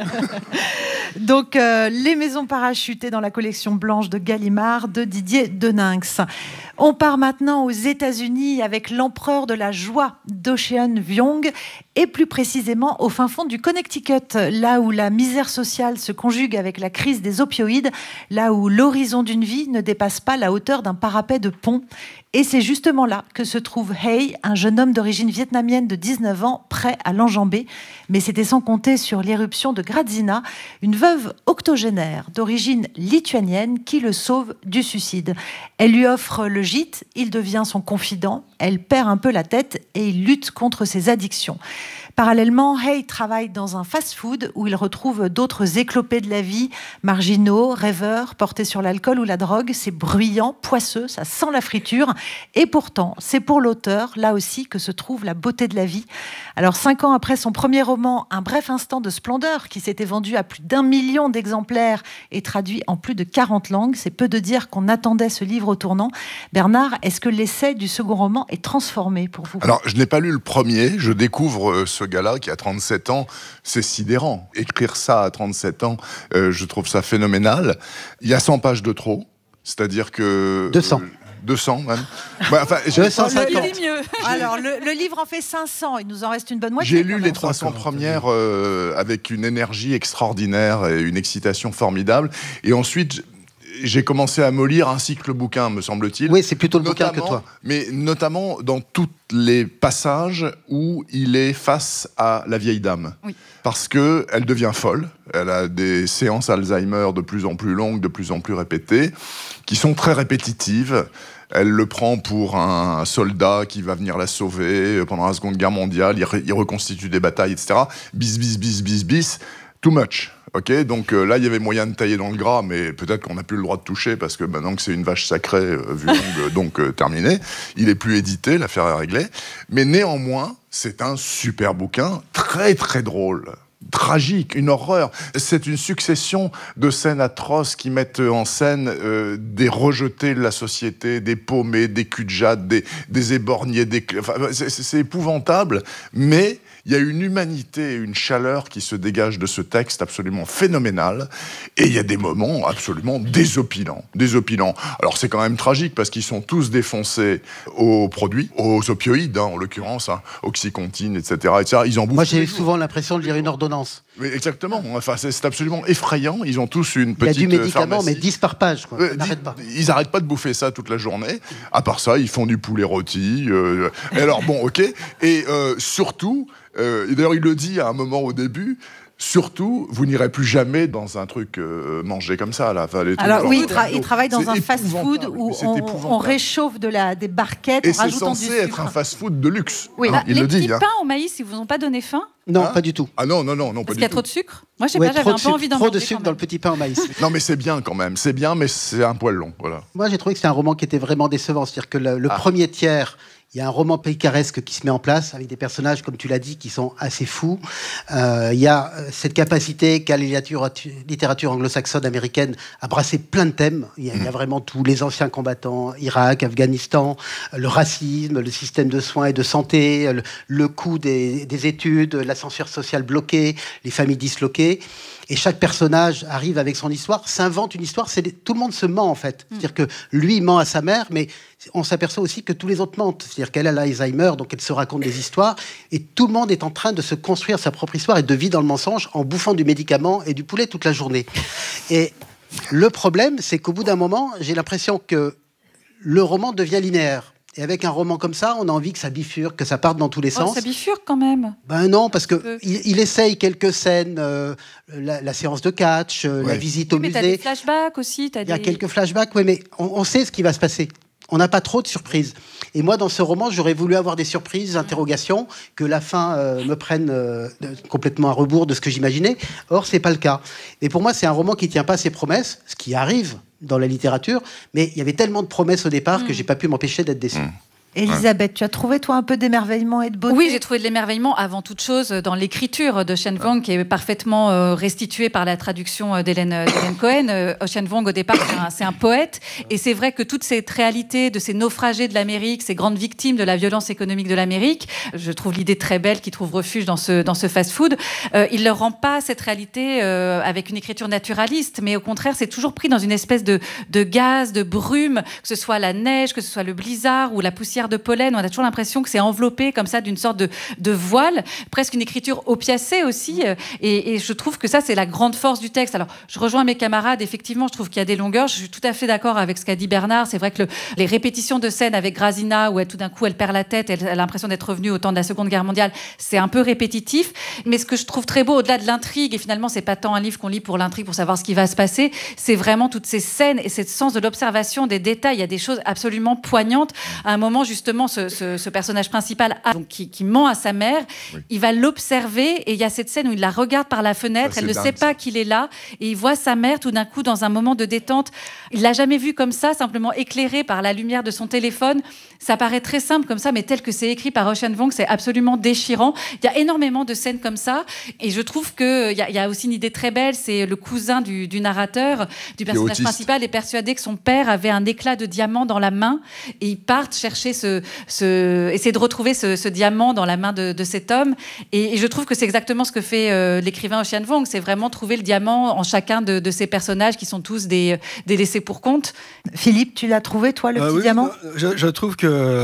Donc, les maisons parachutées dans la collection blanche de Gallimard de Didier Deninx. On part maintenant aux États-Unis avec l'empereur de la joie d'Ocean Vuong, et plus précisément au fin fond du Connecticut, là où la misère sociale se conjugue avec la crise des opioïdes, là où l'horizon d'une vie ne dépasse pas la hauteur d'un parapet de pont. Et c'est justement là que se trouve Hay, un jeune homme d'origine vietnamienne de 19 ans, prêt à l'enjamber. Mais c'était sans compter sur l'éruption de Grazina, une veuve octogénaire d'origine lituanienne qui le sauve du suicide. Elle lui offre le gîte, il devient son confident, elle perd un peu la tête et il lutte contre ses addictions. Parallèlement, Hay travaille dans un fast-food où il retrouve d'autres éclopés de la vie, marginaux, rêveurs, portés sur l'alcool ou la drogue. C'est bruyant, poisseux, ça sent la friture. Et pourtant, c'est pour l'auteur, là aussi, que se trouve la beauté de la vie. Alors, 5 ans après son premier roman, Un bref instant de splendeur, qui s'était vendu à plus d'1 million d'exemplaires et traduit en plus de 40 langues, c'est peu de dire qu'on attendait ce livre au tournant. Bernard, est-ce que l'essai du second roman est transformé pour vous ? Alors, je n'ai pas lu le premier. Je découvre ce gars-là qui a 37 ans. C'est sidérant. Écrire ça à 37 ans, je trouve ça phénoménal. Il y a 100 pages de trop. C'est-à-dire que... 200 même. Enfin, 250. Mieux. Alors, le livre en fait 500. Il nous en reste une bonne moitié. J'ai lu les 300 premières avec une énergie extraordinaire et une excitation formidable. Et ensuite... j'ai commencé à mollir ainsi que le bouquin, me semble-t-il. Oui, c'est plutôt le bouquin que toi. Mais notamment dans tous les passages où il est face à la vieille dame. Oui. Parce qu'elle devient folle. Elle a des séances Alzheimer de plus en plus longues, de plus en plus répétées, qui sont très répétitives. Elle le prend pour un soldat qui va venir la sauver pendant la Seconde Guerre mondiale. Il reconstitue des batailles, etc. Bis. Too much. Ok, donc là, il y avait moyen de tailler dans le gras, mais peut-être qu'on n'a plus le droit de toucher, parce que maintenant que c'est une vache sacrée, donc terminé. Il n'est plus édité, l'affaire est réglée. Mais néanmoins, c'est un super bouquin, très très drôle. Tragique, une horreur. C'est une succession de scènes atroces qui mettent en scène des rejetés de la société, des paumés, des cul-de-jatte, des éborgnés, c'est épouvantable, mais il y a une humanité et une chaleur qui se dégagent de ce texte absolument phénoménal, et il y a des moments absolument désopilants. Alors c'est quand même tragique, parce qu'ils sont tous défoncés aux produits, aux opioïdes, en l'occurrence, Oxycontin, etc. Ils en bouffent. Moi j'ai souvent l'impression de lire une ordonnance. Oui, exactement. Enfin, c'est absolument effrayant. Ils ont tous une petite Il y a du médicament, pharmacie. mais 10 par page. Quoi. Ils n'arrêtent pas de bouffer ça toute la journée. À part ça, ils font du poulet rôti. Et alors, bon, ok. Et surtout, et d'ailleurs, il le dit à un moment au début, Surtout, vous n'irez plus jamais dans un truc mangé comme ça. Là. Enfin, alors oui, il travaille dans un fast-food où on réchauffe des barquettes en rajoutant du sucre. Et c'est censé être un fast-food de luxe. Oui, il le dit. Les petits pains au maïs, ils vous ont pas donné faim ? Non, pas du tout. Ah non, pas du tout. Parce qu'il y a trop de sucre ? Moi, je sais pas, j'avais un peu envie d'en manger. Trop de sucre dans le petit pain au maïs. Non, mais c'est bien quand même. C'est bien, mais c'est un poil long. Voilà. Moi, j'ai trouvé que c'était un roman qui était vraiment décevant. C'est-à-dire que le premier tiers, il y a un roman picaresque qui se met en place avec des personnages, comme tu l'as dit, qui sont assez fous. Il y a cette capacité qu'a la littérature anglo-saxonne américaine à brasser plein de thèmes. Il y a vraiment tous les anciens combattants, Irak, Afghanistan, le racisme, le système de soins et de santé, le coût des études, l'ascenseur social bloqué, les familles disloquées. Et chaque personnage arrive avec son histoire, s'invente une histoire. Tout le monde se ment, en fait. C'est-à-dire que lui ment à sa mère, mais on s'aperçoit aussi que tous les autres mentent. C'est-à-dire qu'elle a l'Alzheimer, donc elle se raconte des histoires. Et tout le monde est en train de se construire sa propre histoire et de vivre dans le mensonge en bouffant du médicament et du poulet toute la journée. Et le problème, c'est qu'au bout d'un moment, j'ai l'impression que le roman devient linéaire. Et avec un roman comme ça, on a envie que ça bifurque, que ça parte dans tous les sens. Ça bifurque quand même. Ben non, parce que il essaye quelques scènes, la séance de catch, la visite au musée. Mais t'as des flashbacks aussi. Il y a quelques flashbacks, oui, mais on sait ce qui va se passer. On n'a pas trop de surprises. Et moi, dans ce roman, j'aurais voulu avoir des surprises, des interrogations, que la fin me prenne complètement à rebours de ce que j'imaginais. Or, c'est pas le cas. Et pour moi, c'est un roman qui tient pas ses promesses, ce qui arrive dans la littérature, mais il y avait tellement de promesses au départ que j'ai pas pu m'empêcher d'être déçu. Elisabeth, tu as trouvé, toi, un peu d'émerveillement et de beauté ? Oui, j'ai trouvé de l'émerveillement avant toute chose dans l'écriture de Ocean Vuong, qui est parfaitement restituée par la traduction d'Hélène Cohen. Ocean Vuong, au départ, c'est un poète. Et c'est vrai que toute cette réalité de ces naufragés de l'Amérique, ces grandes victimes de la violence économique de l'Amérique, je trouve l'idée très belle, qui trouve refuge dans ce fast-food. Il ne leur rend pas cette réalité avec une écriture naturaliste, mais au contraire, c'est toujours pris dans une espèce de gaz, de brume, que ce soit la neige, que ce soit le blizzard ou la poussière de pollen. On a toujours l'impression que c'est enveloppé comme ça d'une sorte de voile, presque une écriture opiacée aussi. Et je trouve que ça, c'est la grande force du texte. Alors, je rejoins mes camarades. Effectivement, je trouve qu'il y a des longueurs. Je suis tout à fait d'accord avec ce qu'a dit Bernard. C'est vrai que les répétitions de scènes avec Grazina, où tout d'un coup, elle perd la tête, elle a l'impression d'être revenue au temps de la Seconde Guerre mondiale, c'est un peu répétitif. Mais ce que je trouve très beau, au-delà de l'intrigue, et finalement, c'est pas tant un livre qu'on lit pour l'intrigue, pour savoir ce qui va se passer, c'est vraiment toutes ces scènes et ce sens de l'observation des détails. Il y a des choses absolument poignantes. À un moment, justement, ce personnage principal donc, qui ment à sa mère, il va l'observer et il y a cette scène où il la regarde par la fenêtre, elle ne sait pas qu'il est là et il voit sa mère tout d'un coup dans un moment de détente. Il l'a jamais vue comme ça, simplement éclairée par la lumière de son téléphone. Ça paraît très simple comme ça, mais tel que c'est écrit par Ocean Vuong, c'est absolument déchirant. Il y a énormément de scènes comme ça et je trouve qu'il y a aussi une idée très belle, c'est le cousin du narrateur, du personnage principal, est persuadé que son père avait un éclat de diamant dans la main et ils partent chercher essayer de retrouver ce diamant dans la main de cet homme. Et je trouve que c'est exactement ce que fait l'écrivain Ocean Vuong. C'est vraiment trouver le diamant en chacun de ces personnages qui sont tous des laissés pour compte. Philippe, tu l'as trouvé, toi, le petit diamant ? Je trouve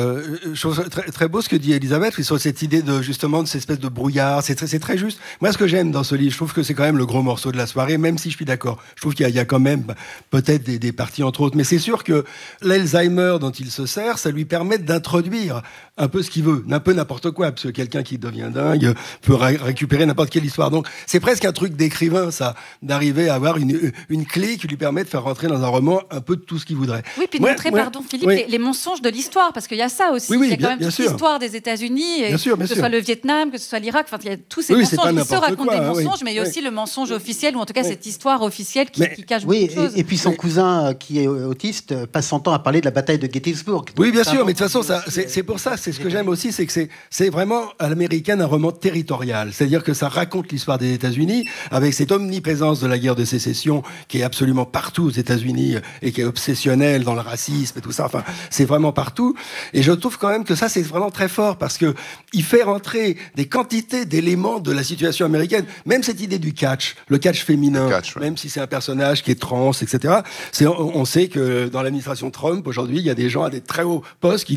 très, très beau ce que dit Elisabeth sur cette idée de cette espèce de brouillard. C'est très juste. Moi, ce que j'aime dans ce livre, je trouve que c'est quand même le gros morceau de la soirée, même si je suis d'accord. Je trouve qu'il y a quand même peut-être des parties entre autres. Mais c'est sûr que l'Alzheimer dont il se sert, ça lui permet d'introduire un peu ce qu'il veut, un peu n'importe quoi, parce que quelqu'un qui devient dingue peut récupérer n'importe quelle histoire. Donc c'est presque un truc d'écrivain, ça, d'arriver à avoir une clé qui lui permet de faire rentrer dans un roman un peu de tout ce qu'il voudrait. Oui, puis de montrer, pardon Philippe, les mensonges de l'histoire, parce qu'il y a ça aussi. Oui, il y a quand même toute l'histoire des États-Unis, que ce soit le Vietnam, que ce soit l'Irak, enfin il y a tous ces mensonges. Il se raconte des mensonges, mais il y a aussi le mensonge officiel, ou en tout cas cette histoire officielle qui cache beaucoup de choses. Et puis son cousin qui est autiste passe son temps à parler de la bataille de Gettysburg. Oui, bien sûr, mais de toute façon, c'est pour ça, c'est ce que j'aime aussi, c'est que c'est vraiment à l'américaine un roman territorial. C'est-à-dire que ça raconte l'histoire des États-Unis avec cette omniprésence de la guerre de sécession qui est absolument partout aux États-Unis et qui est obsessionnelle dans le racisme et tout ça. Enfin, c'est vraiment partout. Et je trouve quand même que ça, c'est vraiment très fort parce que il fait rentrer des quantités d'éléments de la situation américaine. Même cette idée du catch, le catch féminin, même si c'est un personnage qui est trans, etc. On sait que dans l'administration Trump, aujourd'hui, il y a des gens à des très hauts postes qui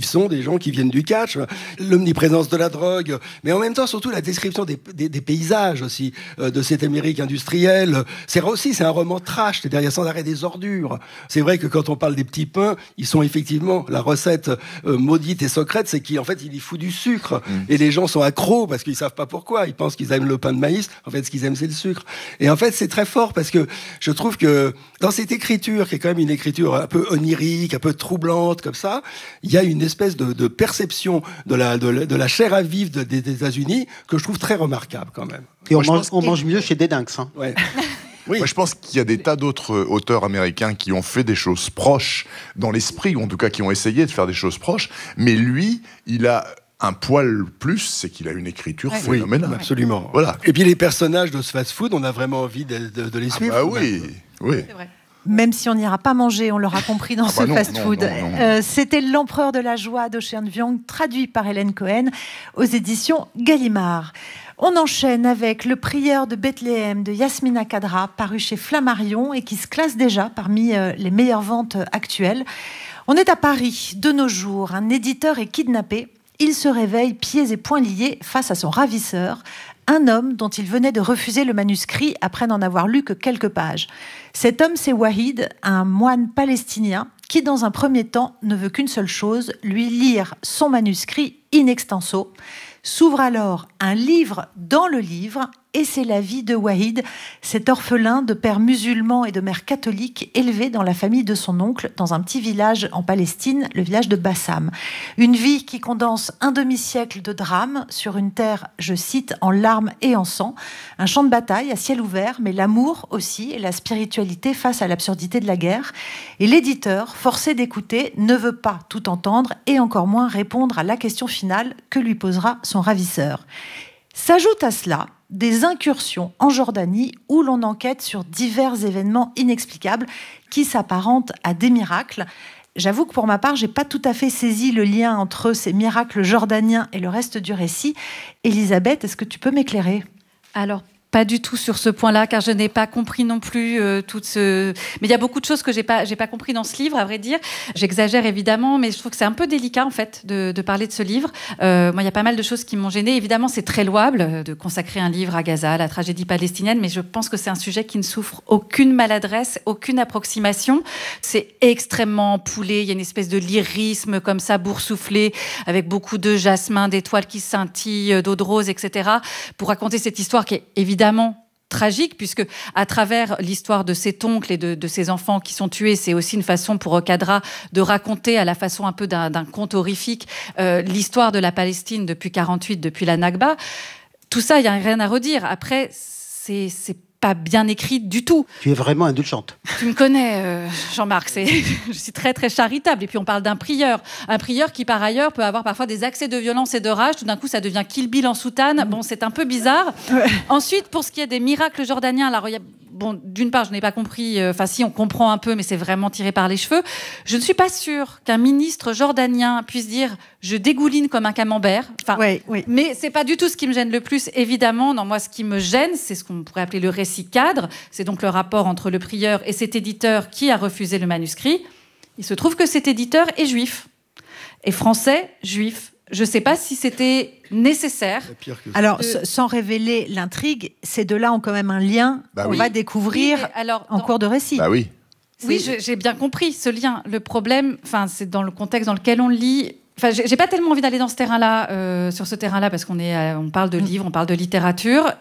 sont des gens qui viennent du catch, l'omniprésence de la drogue, mais en même temps surtout la description des paysages aussi, de cette Amérique industrielle. C'est un roman trash, c'est-à-dire il y a sans arrêt des ordures. C'est vrai que quand on parle des petits pains, ils sont effectivement, la recette maudite et secrète, c'est qu'en fait il y fout du sucre, et les gens sont accros parce qu'ils savent pas pourquoi, ils pensent qu'ils aiment le pain de maïs, en fait ce qu'ils aiment c'est le sucre. Et en fait c'est très fort parce que je trouve que dans cette écriture, qui est quand même une écriture un peu onirique, un peu troublante comme ça, il y a une espèce de perception de la chair à vivre des États-Unis que je trouve très remarquable quand même. Et on mange mieux chez Dédinx. Hein. Ouais. Oui. Moi, je pense qu'il y a des tas d'autres auteurs américains qui ont fait des choses proches dans l'esprit, ou en tout cas qui ont essayé de faire des choses proches, mais lui, il a un poil plus, c'est qu'il a une écriture phénoménale. Oui, absolument. Voilà. Et puis les personnages de ce fast-food, on a vraiment envie de les suivre. Ah oui, oui. C'est vrai. Même si on n'ira pas manger, on l'aura compris dans ce fast-food. C'était L'Empereur de la joie d'Ocean Vuong, traduit par Hélène Cohen aux éditions Gallimard. On enchaîne avec Le Prieur de Bethléem de Yasmina Khadra, paru chez Flammarion et qui se classe déjà parmi les meilleures ventes actuelles. On est à Paris, de nos jours. Un éditeur est kidnappé. Il se réveille pieds et poings liés face à son ravisseur, un homme dont il venait de refuser le manuscrit après n'en avoir lu que quelques pages. Cet homme, c'est Wahid, un moine palestinien qui, dans un premier temps, ne veut qu'une seule chose, lui lire son manuscrit in extenso. S'ouvre alors un livre dans le livre, et c'est la vie de Wahid, cet orphelin de père musulman et de mère catholique, élevé dans la famille de son oncle, dans un petit village en Palestine, le village de Bassam. Une vie qui condense un demi-siècle de drame sur une terre, je cite, en larmes et en sang. Un champ de bataille à ciel ouvert, mais l'amour aussi, et la spiritualité face à l'absurdité de la guerre. Et l'éditeur, forcé d'écouter, ne veut pas tout entendre, et encore moins répondre à la question finale que lui posera son ravisseur. S'ajoute à cela des incursions en Jordanie où l'on enquête sur divers événements inexplicables qui s'apparentent à des miracles. J'avoue que pour ma part, j'ai pas tout à fait saisi le lien entre ces miracles jordaniens et le reste du récit. Elisabeth, est-ce que tu peux m'éclairer ? Alors, pas du tout sur ce point-là, car je n'ai pas compris non plus tout ce... Mais il y a beaucoup de choses que j'ai pas compris dans ce livre, à vrai dire. J'exagère évidemment, mais je trouve que c'est un peu délicat, en fait, de parler de ce livre. Moi, il y a pas mal de choses qui m'ont gênée. Évidemment, c'est très louable de consacrer un livre à Gaza, à la tragédie palestinienne, mais je pense que c'est un sujet qui ne souffre aucune maladresse, aucune approximation. C'est extrêmement poulé. Il y a une espèce de lyrisme comme ça, boursouflé, avec beaucoup de jasmin, d'étoiles qui scintillent, d'eau de rose, etc., pour raconter cette histoire qui est évidemment tragique, puisque à travers l'histoire de cet oncle et de ses enfants qui sont tués, c'est aussi une façon pour Khadra de raconter à la façon un peu d'un conte horrifique l'histoire de la Palestine depuis 1948, depuis la Nakba. Tout ça, il n'y a rien à redire. Après, c'est pas bien écrit du tout. Tu es vraiment indulgente. Tu me connais, Jean-Marc, je suis très très charitable. Et puis on parle d'un prieur qui par ailleurs peut avoir parfois des accès de violence et de rage. Tout d'un coup, ça devient Kill Bill en soutane. Bon, c'est un peu bizarre. Ouais. Ensuite, pour ce qui est des miracles jordaniens, alors il y a... Bon, d'une part, je n'ai pas compris, si, on comprend un peu, mais c'est vraiment tiré par les cheveux. Je ne suis pas sûre qu'un ministre jordanien puisse dire « je dégouline comme un camembert ». Oui. Mais ce n'est pas du tout ce qui me gêne le plus, évidemment. Non, moi, ce qui me gêne, c'est ce qu'on pourrait appeler le récit cadre. C'est donc le rapport entre le prieur et cet éditeur qui a refusé le manuscrit. Il se trouve que cet éditeur est juif. Et français, juif. Je ne sais pas si c'était nécessaire. Alors, sans révéler l'intrigue, ces deux-là ont quand même un lien qu'on va découvrir en cours de récit. Bah oui. Oui, j'ai bien compris ce lien. Le problème, c'est dans le contexte dans lequel on le lit. J'ai pas tellement envie d'aller dans ce terrain-là, sur ce terrain-là, parce on parle de livres, on parle de littérature.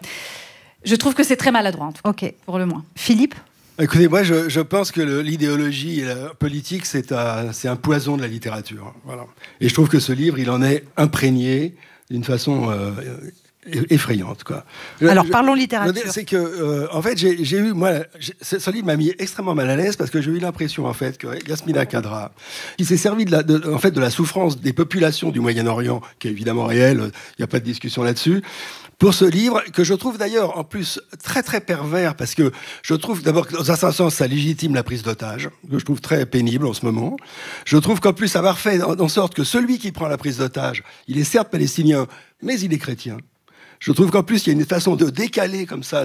Je trouve que c'est très maladroit, en tout cas, pour le moins. Philippe ? Écoutez, moi, je pense que l'idéologie et la politique, c'est un poison de la littérature. Voilà. Et je trouve que ce livre, il en est imprégné d'une façon effrayante, quoi. Alors, parlons littérature. C'est que, en fait, ce livre m'a mis extrêmement mal à l'aise parce que j'ai eu l'impression, en fait, que Yasmina Khadra, qui s'est servi de la souffrance des populations du Moyen-Orient, qui est évidemment réelle, il n'y a pas de discussion là-dessus, pour ce livre, que je trouve d'ailleurs en plus très très pervers, parce que je trouve d'abord que dans un certain sens ça légitime la prise d'otage, que je trouve très pénible en ce moment. Je trouve qu'en plus avoir fait en sorte que celui qui prend la prise d'otage, il est certes palestinien, mais il est chrétien. Je trouve qu'en plus, il y a une façon de décaler comme ça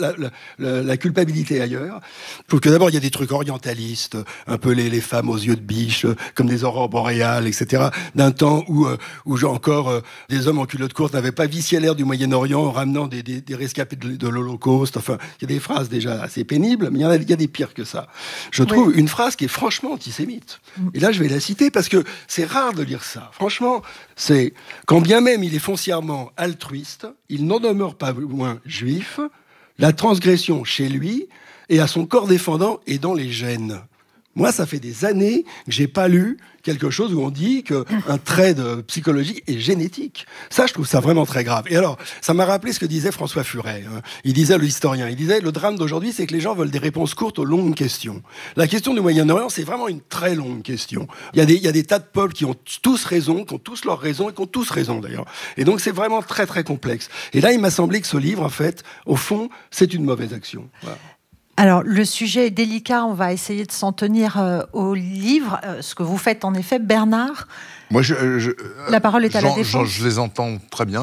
la culpabilité ailleurs. Je trouve que d'abord, il y a des trucs orientalistes, un peu les femmes aux yeux de biche, comme des aurores boréales, etc. D'un temps où encore des hommes en culotte courte n'avaient pas vicié l'air du Moyen-Orient en ramenant des rescapés de l'Holocauste. Enfin, il y a des phrases déjà assez pénibles, mais il y a des pires que ça. Je trouve une phrase qui est franchement antisémite. Et là, je vais la citer parce que c'est rare de lire ça. Franchement, c'est quand bien même il est foncièrement altruiste, il n'en demeure pas moins juif. La transgression chez lui et à son corps défendant est dans les gènes. Moi, ça fait des années que j'ai pas lu quelque chose où on dit qu'un trait de psychologie est génétique. Ça, je trouve ça vraiment très grave. Et alors, ça m'a rappelé ce que disait François Furet. Il disait, l'historien, le drame d'aujourd'hui, c'est que les gens veulent des réponses courtes aux longues questions. La question du Moyen-Orient, c'est vraiment une très longue question. Il y a des tas de peuples qui ont tous raison, qui ont tous leur raison, et qui ont tous raison, d'ailleurs. Et donc, c'est vraiment très, très complexe. Et là, il m'a semblé que ce livre, en fait, au fond, c'est une mauvaise action. Voilà. Alors, le sujet est délicat, on va essayer de s'en tenir au livre. Ce que vous faites, en effet, Bernard. Moi, la parole est à la défense. Je les entends très bien.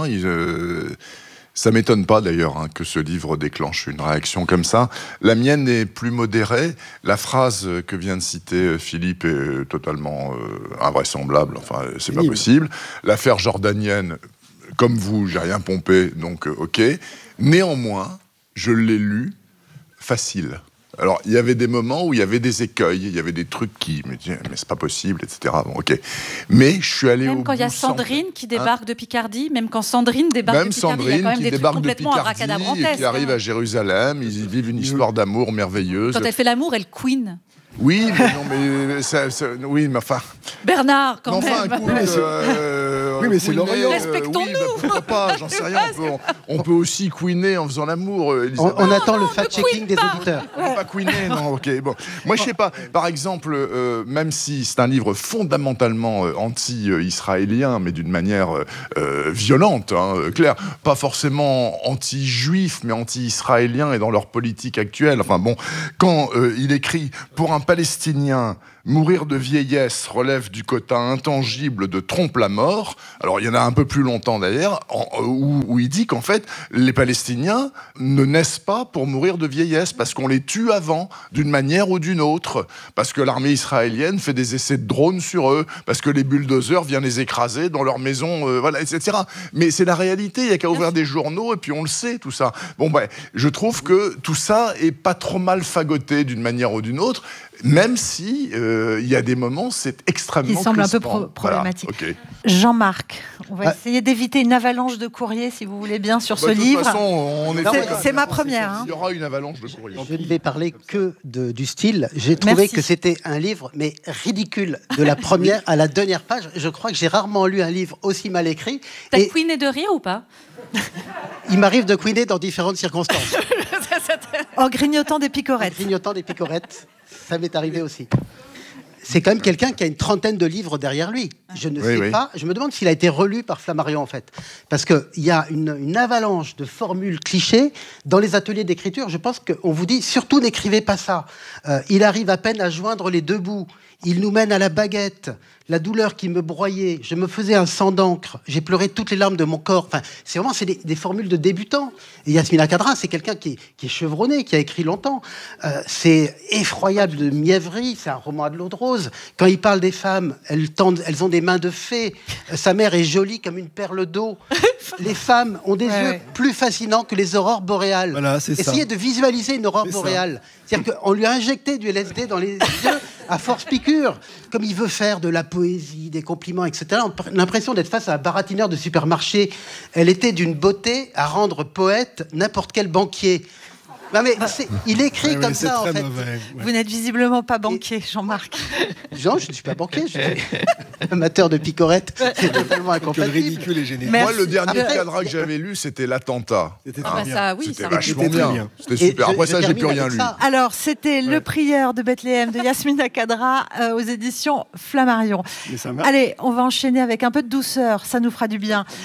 Ça m'étonne pas, d'ailleurs, que ce livre déclenche une réaction comme ça. La mienne est plus modérée. La phrase que vient de citer Philippe est totalement invraisemblable. Enfin, c'est pas possible. L'affaire jordanienne, comme vous, j'ai rien pompé, donc ok. Néanmoins, je l'ai lu facile. Alors, il y avait des moments où il y avait des écueils, il y avait des trucs qui me disaient « mais c'est pas possible », etc. Bon, ok. Mais je suis allé au bout. Même quand il y a Sandrine qui débarque de Picardie, même quand Sandrine débarque de Picardie, il y a quand même des trucs complètement abracadabrantesques. Qui arrive à Jérusalem, ils y vivent une histoire d'amour merveilleuse. Quand elle fait l'amour, elle queen. Oui, mais non, mais oui, mais enfin. Bernard, quand même. Oui, mais c'est l'Orient. Respectons-nous. Oui, pourquoi pas, j'en sais rien. On peut aussi queener en faisant l'amour. On attend le fact-checking des auditeurs. On peut pas queener, non, ok. Bon, moi, je sais pas. Par exemple, même si c'est un livre fondamentalement anti-israélien, mais d'une manière violente, claire, pas forcément anti-juif, mais anti-israélien et dans leur politique actuelle. Enfin bon, quand il écrit pour un Palestinien, mourir de vieillesse relève du quota intangible de trompe la mort. Alors, il y en a un peu plus longtemps d'ailleurs, où il dit qu'en fait, les Palestiniens ne naissent pas pour mourir de vieillesse, parce qu'on les tue avant, d'une manière ou d'une autre, parce que l'armée israélienne fait des essais de drones sur eux, parce que les bulldozers viennent les écraser dans leur maison, voilà, etc. Mais c'est la réalité, il n'y a qu'à ouvrir des journaux, et puis on le sait, tout ça. Bon, je trouve que tout ça est pas trop mal fagoté d'une manière ou d'une autre, même si il y a des moments, c'est extrêmement qui semble un peu problématique. Voilà, okay. Jean-Marc, on va essayer d'éviter une avalanche de courriers, si vous voulez bien, sur ce livre. De toute façon, c'est ma première. Il y aura une avalanche de courriers. Je ne vais parler que du style. J'ai trouvé que c'était un livre, mais ridicule, de la première à la dernière page. Je crois que j'ai rarement lu un livre aussi mal écrit. T'as queené de rire ou pas? Il m'arrive de queener dans différentes circonstances. En grignotant des picorettes. En grignotant des picorettes. Ça m'est arrivé aussi. C'est quand même quelqu'un qui a une trentaine de livres derrière lui. Je ne sais pas. Je me demande s'il a été relu par Flammarion, en fait. Parce qu'il y a une avalanche de formules clichés dans les ateliers d'écriture. Je pense qu'on vous dit, surtout n'écrivez pas ça. Il arrive à peine à joindre les deux bouts. Il nous mène à la baguette. La douleur qui me broyait, je me faisais un sang d'encre, j'ai pleuré toutes les larmes de mon corps. Enfin, c'est des formules de débutants. Et Yasmina Khadra, c'est quelqu'un qui est chevronné, qui a écrit longtemps. C'est effroyable de mièvrerie, c'est un roman à de l'eau de rose. Quand il parle des femmes, elles ont des mains de fée. Sa mère est jolie comme une perle d'eau. Les femmes ont des yeux plus fascinants que les aurores boréales. Voilà, c'est Essayez ça. de visualiser une aurore boréale. C'est-à-dire qu'on lui a injecté du LSD dans les yeux à force piqûre. Comme il veut faire de la poésie, des compliments, etc. On a l'impression d'être face à un baratineur de supermarché. Elle était d'une beauté à rendre poète n'importe quel banquier. Non mais il écrit comme ça, en fait. Mauvais, Vous n'êtes visiblement pas banquier, Jean-Marc. Non, je ne suis pas banquier, je suis amateur de picorettes. C'est totalement incompatible. Le ridicule est génial. Moi, le dernier cadre que j'avais lu, c'était l'attentat. C'était C'était vachement bien. C'était super. Après ça, j'ai plus rien lu. Alors, c'était Le Prieur de Bethléem de Yasmina Khadra aux éditions Flammarion. Allez, on va enchaîner avec un peu de douceur, ça nous fera du bien.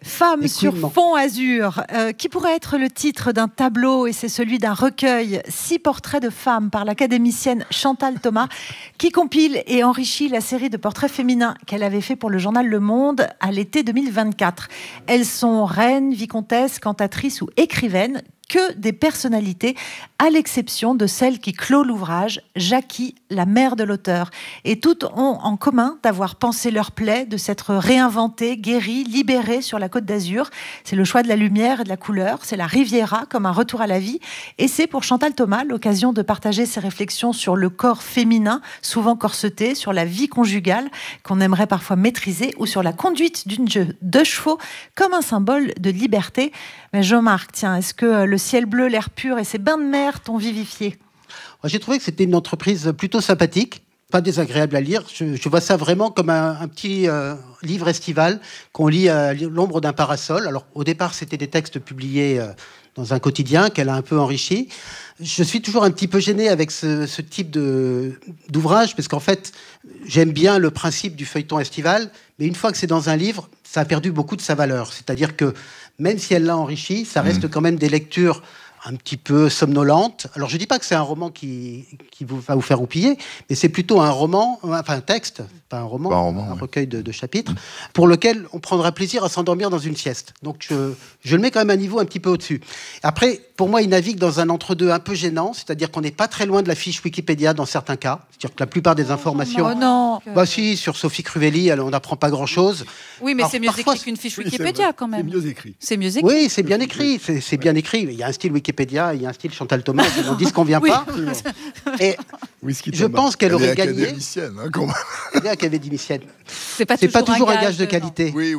Femme sur fond azur, qui pourrait être le titre d'un tableau, et c'est celui d'un recueil, 6 portraits de femmes par l'académicienne Chantal Thomas, qui compile et enrichit la série de portraits féminins qu'elle avait fait pour le journal Le Monde à l'été 2024. Elles sont reines, vicomtesses, cantatrices ou écrivaines, que des personnalités, à l'exception de celle qui clôt l'ouvrage, Jackie, la mère de l'auteur. Et toutes ont en commun d'avoir pensé leur plaie, de s'être réinventées, guéries, libérées sur la Côte d'Azur. C'est le choix de la lumière et de la couleur, c'est la Riviera comme un retour à la vie. Et c'est pour Chantal Thomas l'occasion de partager ses réflexions sur le corps féminin, souvent corseté, sur la vie conjugale qu'on aimerait parfois maîtriser, ou sur la conduite d'une de chevaux comme un symbole de liberté. Mais Jean-Marc, tiens, est-ce que le ciel bleu, l'air pur et ces bains de mer t'ont vivifié ? J'ai trouvé que c'était une entreprise plutôt sympathique, pas désagréable à lire. Je vois ça vraiment comme un petit livre estival qu'on lit à l'ombre d'un parasol. Alors au départ, c'était des textes publiés dans un quotidien qu'elle a un peu enrichi. Je suis toujours un petit peu gêné avec ce type d'ouvrage, parce qu'en fait, j'aime bien le principe du feuilleton estival, mais une fois que c'est dans un livre, ça a perdu beaucoup de sa valeur. C'est-à-dire que même si elle l'a enrichi, ça reste quand même des lectures un petit peu somnolentes. Alors je ne dis pas que c'est un roman qui va vous faire roupiller, mais c'est plutôt un roman, enfin un texte, pas un roman, un recueil de chapitres, pour lequel on prendra plaisir à s'endormir dans une sieste. Donc je le mets quand même à un niveau un petit peu au-dessus. Après, pour moi, il navigue dans un entre-deux un peu gênant, c'est-à-dire qu'on n'est pas très loin de la fiche Wikipédia dans certains cas. C'est-à-dire que la plupart des informations... Oh non. Bah si, sur Sophie Cruvelli, on n'apprend pas grand-chose. Oui, mais c'est mieux écrit qu'une fiche Wikipédia quand même. C'est mieux écrit. C'est mieux écrit. Oui, c'est bien écrit. C'est bien écrit. Il y a un style Wikipédia, il y a un style Chantal Thomas. On dit ce qu'on vient pas. Et je pense qu'elle aurait gagné. Elle est académicienne, quand même. Elle est académicienne. C'est pas toujours un gage de qualité. Oui.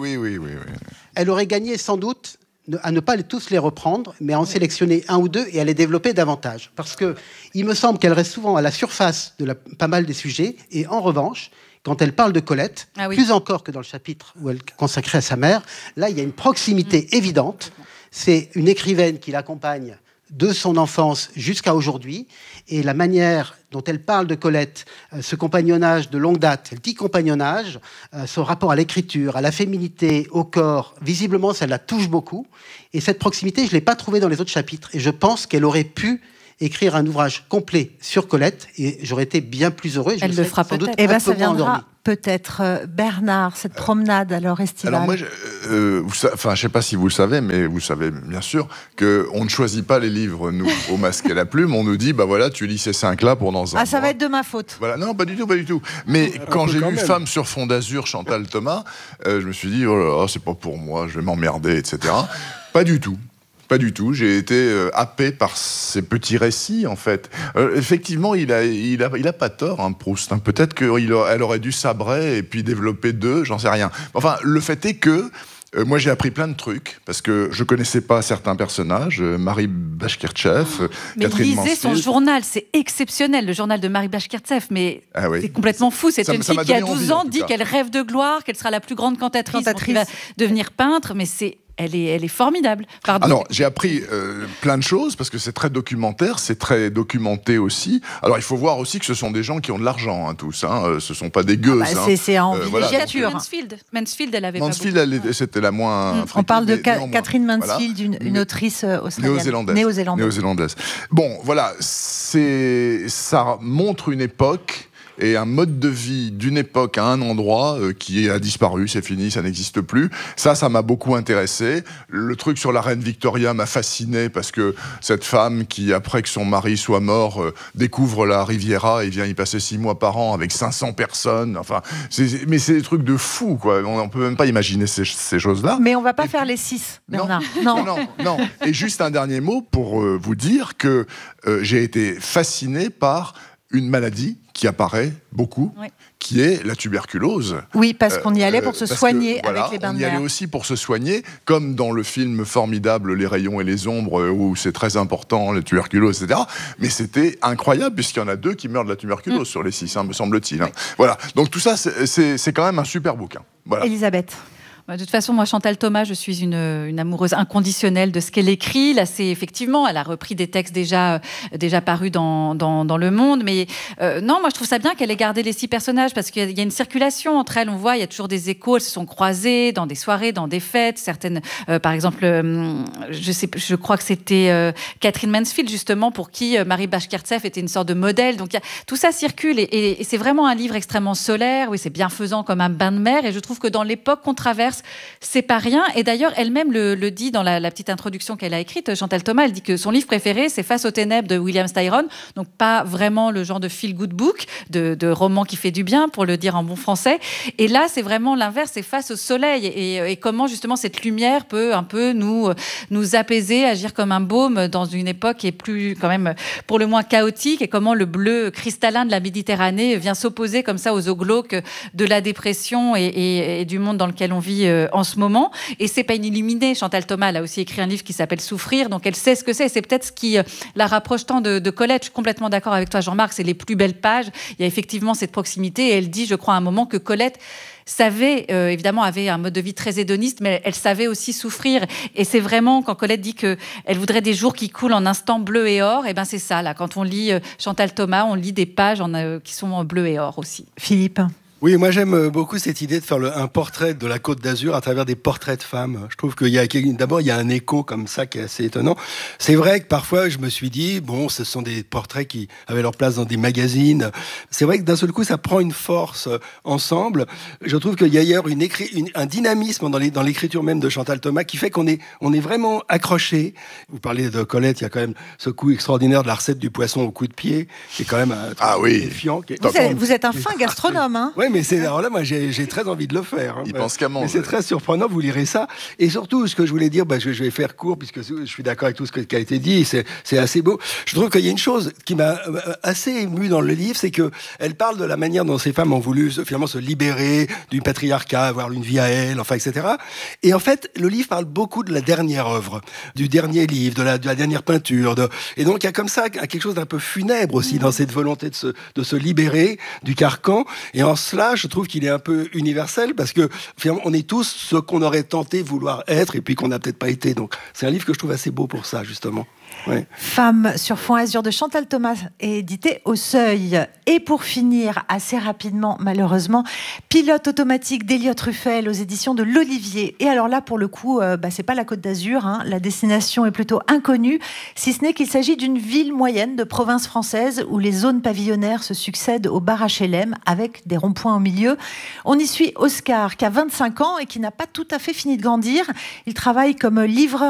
Elle aurait gagné sans doute à ne pas tous les reprendre, mais à en sélectionner un ou deux et à les développer davantage. Parce que il me semble qu'elle reste souvent à la surface de pas mal des sujets, et en revanche, quand elle parle de Colette, plus encore que dans le chapitre où elle est consacrée à sa mère, là, il y a une proximité évidente. C'est une écrivaine qui l'accompagne de son enfance jusqu'à aujourd'hui, et la manière dont elle parle de Colette, ce compagnonnage de longue date, elle dit compagnonnage, son rapport à l'écriture, à la féminité, au corps, visiblement ça la touche beaucoup, et cette proximité, je ne l'ai pas trouvée dans les autres chapitres, et je pense qu'elle aurait pu écrire un ouvrage complet sur Colette, et j'aurais été bien plus heureux. Elle le fera peut-être. Et ça viendra peut-être. Bernard, cette promenade alors estivale. Alors moi, je ne sais pas si vous le savez, mais vous savez bien sûr qu'on ne choisit pas les livres, nous, au Masque et la Plume. On nous dit, bah voilà, tu lis ces 5-là pendant un mois. Ça va être de ma faute. Voilà, non, pas du tout. Mais quand j'ai lu Femme sur fond d'azur, Chantal Thomas, je me suis dit, oh là là, c'est pas pour moi, je vais m'emmerder, etc. Pas du tout. Pas du tout. J'ai été happé par ces petits récits, en fait. Effectivement, il a pas tort, hein, Proust. Hein. Peut-être qu'elle aurait dû sabrer et puis développer 2, j'en sais rien. Enfin, le fait est que moi, j'ai appris plein de trucs, parce que je connaissais pas certains personnages. Marie Bashkirtseff, Catherine Mansfield. Lisez son journal, c'est exceptionnel, le journal de Marie Bashkirtseff, mais c'est complètement fou. C'est une fille qui, à 12 ans, dit qu'elle rêve de gloire, qu'elle sera la plus grande cantatrice. Qui va devenir peintre, mais elle est formidable. Pardon. Alors, j'ai appris plein de choses, parce que c'est très documentaire, c'est très documenté aussi. Alors, il faut voir aussi que ce sont des gens qui ont de l'argent, hein, tous. Hein. Ce ne sont pas des gueuses. C'est en villégiature. Mansfield, elle avait Mansfield, c'était la moins... On parle de Catherine Mansfield, une autrice néo-zélandaise. Bon, voilà, ça montre une époque et un mode de vie d'une époque à un endroit qui a disparu, c'est fini, ça n'existe plus. Ça m'a beaucoup intéressé. Le truc sur la reine Victoria m'a fasciné, parce que cette femme qui, après que son mari soit mort, découvre la Riviera et vient y passer 6 mois par an avec 500 personnes. Enfin, mais c'est des trucs de fou, quoi. On ne peut même pas imaginer ces choses-là. Mais on ne va pas faire les 6, Bernard. Non. Et juste un dernier mot pour vous dire que j'ai été fasciné par une maladie qui apparaît beaucoup, qui est la tuberculose. Oui, parce qu'on y allait pour se soigner avec les bains de mer. On y allait aussi pour se soigner, comme dans le film formidable Les rayons et les ombres, où c'est très important, la tuberculose, etc. Mais c'était incroyable, puisqu'il y en a 2 qui meurent de la tuberculose sur les 6, me semble-t-il. Voilà. Donc tout ça, c'est quand même un super bouquin. Voilà. Elisabeth. De toute façon, moi, Chantal Thomas, je suis une amoureuse inconditionnelle de ce qu'elle écrit. Là, effectivement, elle a repris des textes déjà parus dans Le Monde. Mais non, moi, je trouve ça bien qu'elle ait gardé les 6 personnages parce qu'il y a une circulation entre elles. On voit, il y a toujours des échos. Elles se sont croisées dans des soirées, dans des fêtes. Certaines, par exemple, je crois que c'était Catherine Mansfield, justement, pour qui Marie Bashkirtseff était une sorte de modèle. Donc, tout ça circule et c'est vraiment un livre extrêmement solaire. Oui, c'est bienfaisant comme un bain de mer. Et je trouve que dans l'époque qu'on traverse, c'est pas rien. Et d'ailleurs, elle-même le dit dans la petite introduction qu'elle a écrite, Chantal Thomas, elle dit que son livre préféré, c'est Face aux ténèbres de William Styron. Donc, pas vraiment le genre de feel-good book, de roman qui fait du bien, pour le dire en bon français. Et là, c'est vraiment l'inverse, c'est Face au soleil. Et comment, justement, cette lumière peut un peu nous apaiser, agir comme un baume dans une époque qui est plus, quand même, pour le moins chaotique. Et comment le bleu cristallin de la Méditerranée vient s'opposer comme ça aux eaux glauques de la dépression et du monde dans lequel on vit en ce moment. Et c'est pas une illuminée. Chantal Thomas, elle a aussi écrit un livre qui s'appelle Souffrir, donc elle sait ce que c'est. C'est peut-être ce qui la rapproche tant de Colette. Je suis complètement d'accord avec toi, Jean-Marc, c'est les plus belles pages. Il y a effectivement cette proximité et elle dit, je crois, à un moment que Colette savait, évidemment, avait un mode de vie très hédoniste, mais elle savait aussi souffrir. Et c'est vraiment, quand Colette dit qu'elle voudrait des jours qui coulent en instants bleu et or, et ben c'est ça, là. Quand on lit Chantal Thomas, on lit des pages qui sont en bleu et or aussi. Philippe ? Oui, moi j'aime beaucoup cette idée de faire un portrait de la Côte d'Azur à travers des portraits de femmes. Je trouve qu'il y a d'abord il y a un écho comme ça qui est assez étonnant. C'est vrai que parfois je me suis dit bon, ce sont des portraits qui avaient leur place dans des magazines. C'est vrai que d'un seul coup ça prend une force ensemble. Je trouve qu'il y a ailleurs un dynamisme dans l'écriture même de Chantal Thomas qui fait qu'on est vraiment accroché. Vous parlez de Colette, il y a quand même ce coup extraordinaire de la recette du poisson au coup de pied qui est quand même défiant. Vous êtes un fin gastronome, hein. Oui, mais alors là, moi, j'ai très envie de le faire. Il pense qu'à manger. Mais c'est très surprenant, vous lirez ça. Et surtout, ce que je voulais dire, je vais faire court, puisque je suis d'accord avec tout ce qui a été dit, c'est assez beau. Je trouve qu'il y a une chose qui m'a assez ému dans le livre, c'est qu'elle parle de la manière dont ces femmes ont voulu finalement se libérer du patriarcat, avoir une vie à elles, enfin, etc. Et en fait, le livre parle beaucoup de la dernière œuvre, du dernier livre, de la dernière peinture. Et donc, il y a comme ça quelque chose d'un peu funèbre aussi dans cette volonté de se libérer du carcan. Et en cela, je trouve qu'il est un peu universel parce que finalement, on est tous ce qu'on aurait tenté vouloir être et puis qu'on n'a peut-être pas été. Donc, c'est un livre que je trouve assez beau pour ça, justement. Ouais. Femme sur fond azur de Chantal Thomas est édité au Seuil. Et pour finir, assez rapidement, malheureusement, Pilote automatique d'Eliott Ruffel aux éditions de l'Olivier. Et alors là, pour le coup, c'est pas la Côte d'Azur, hein. La destination est plutôt inconnue, si ce n'est qu'il s'agit d'une ville moyenne de province française où les zones pavillonnaires se succèdent aux bars HLM avec des ronds-points au milieu. On y suit Oscar, qui a 25 ans et qui n'a pas tout à fait fini de grandir. Il travaille comme livreur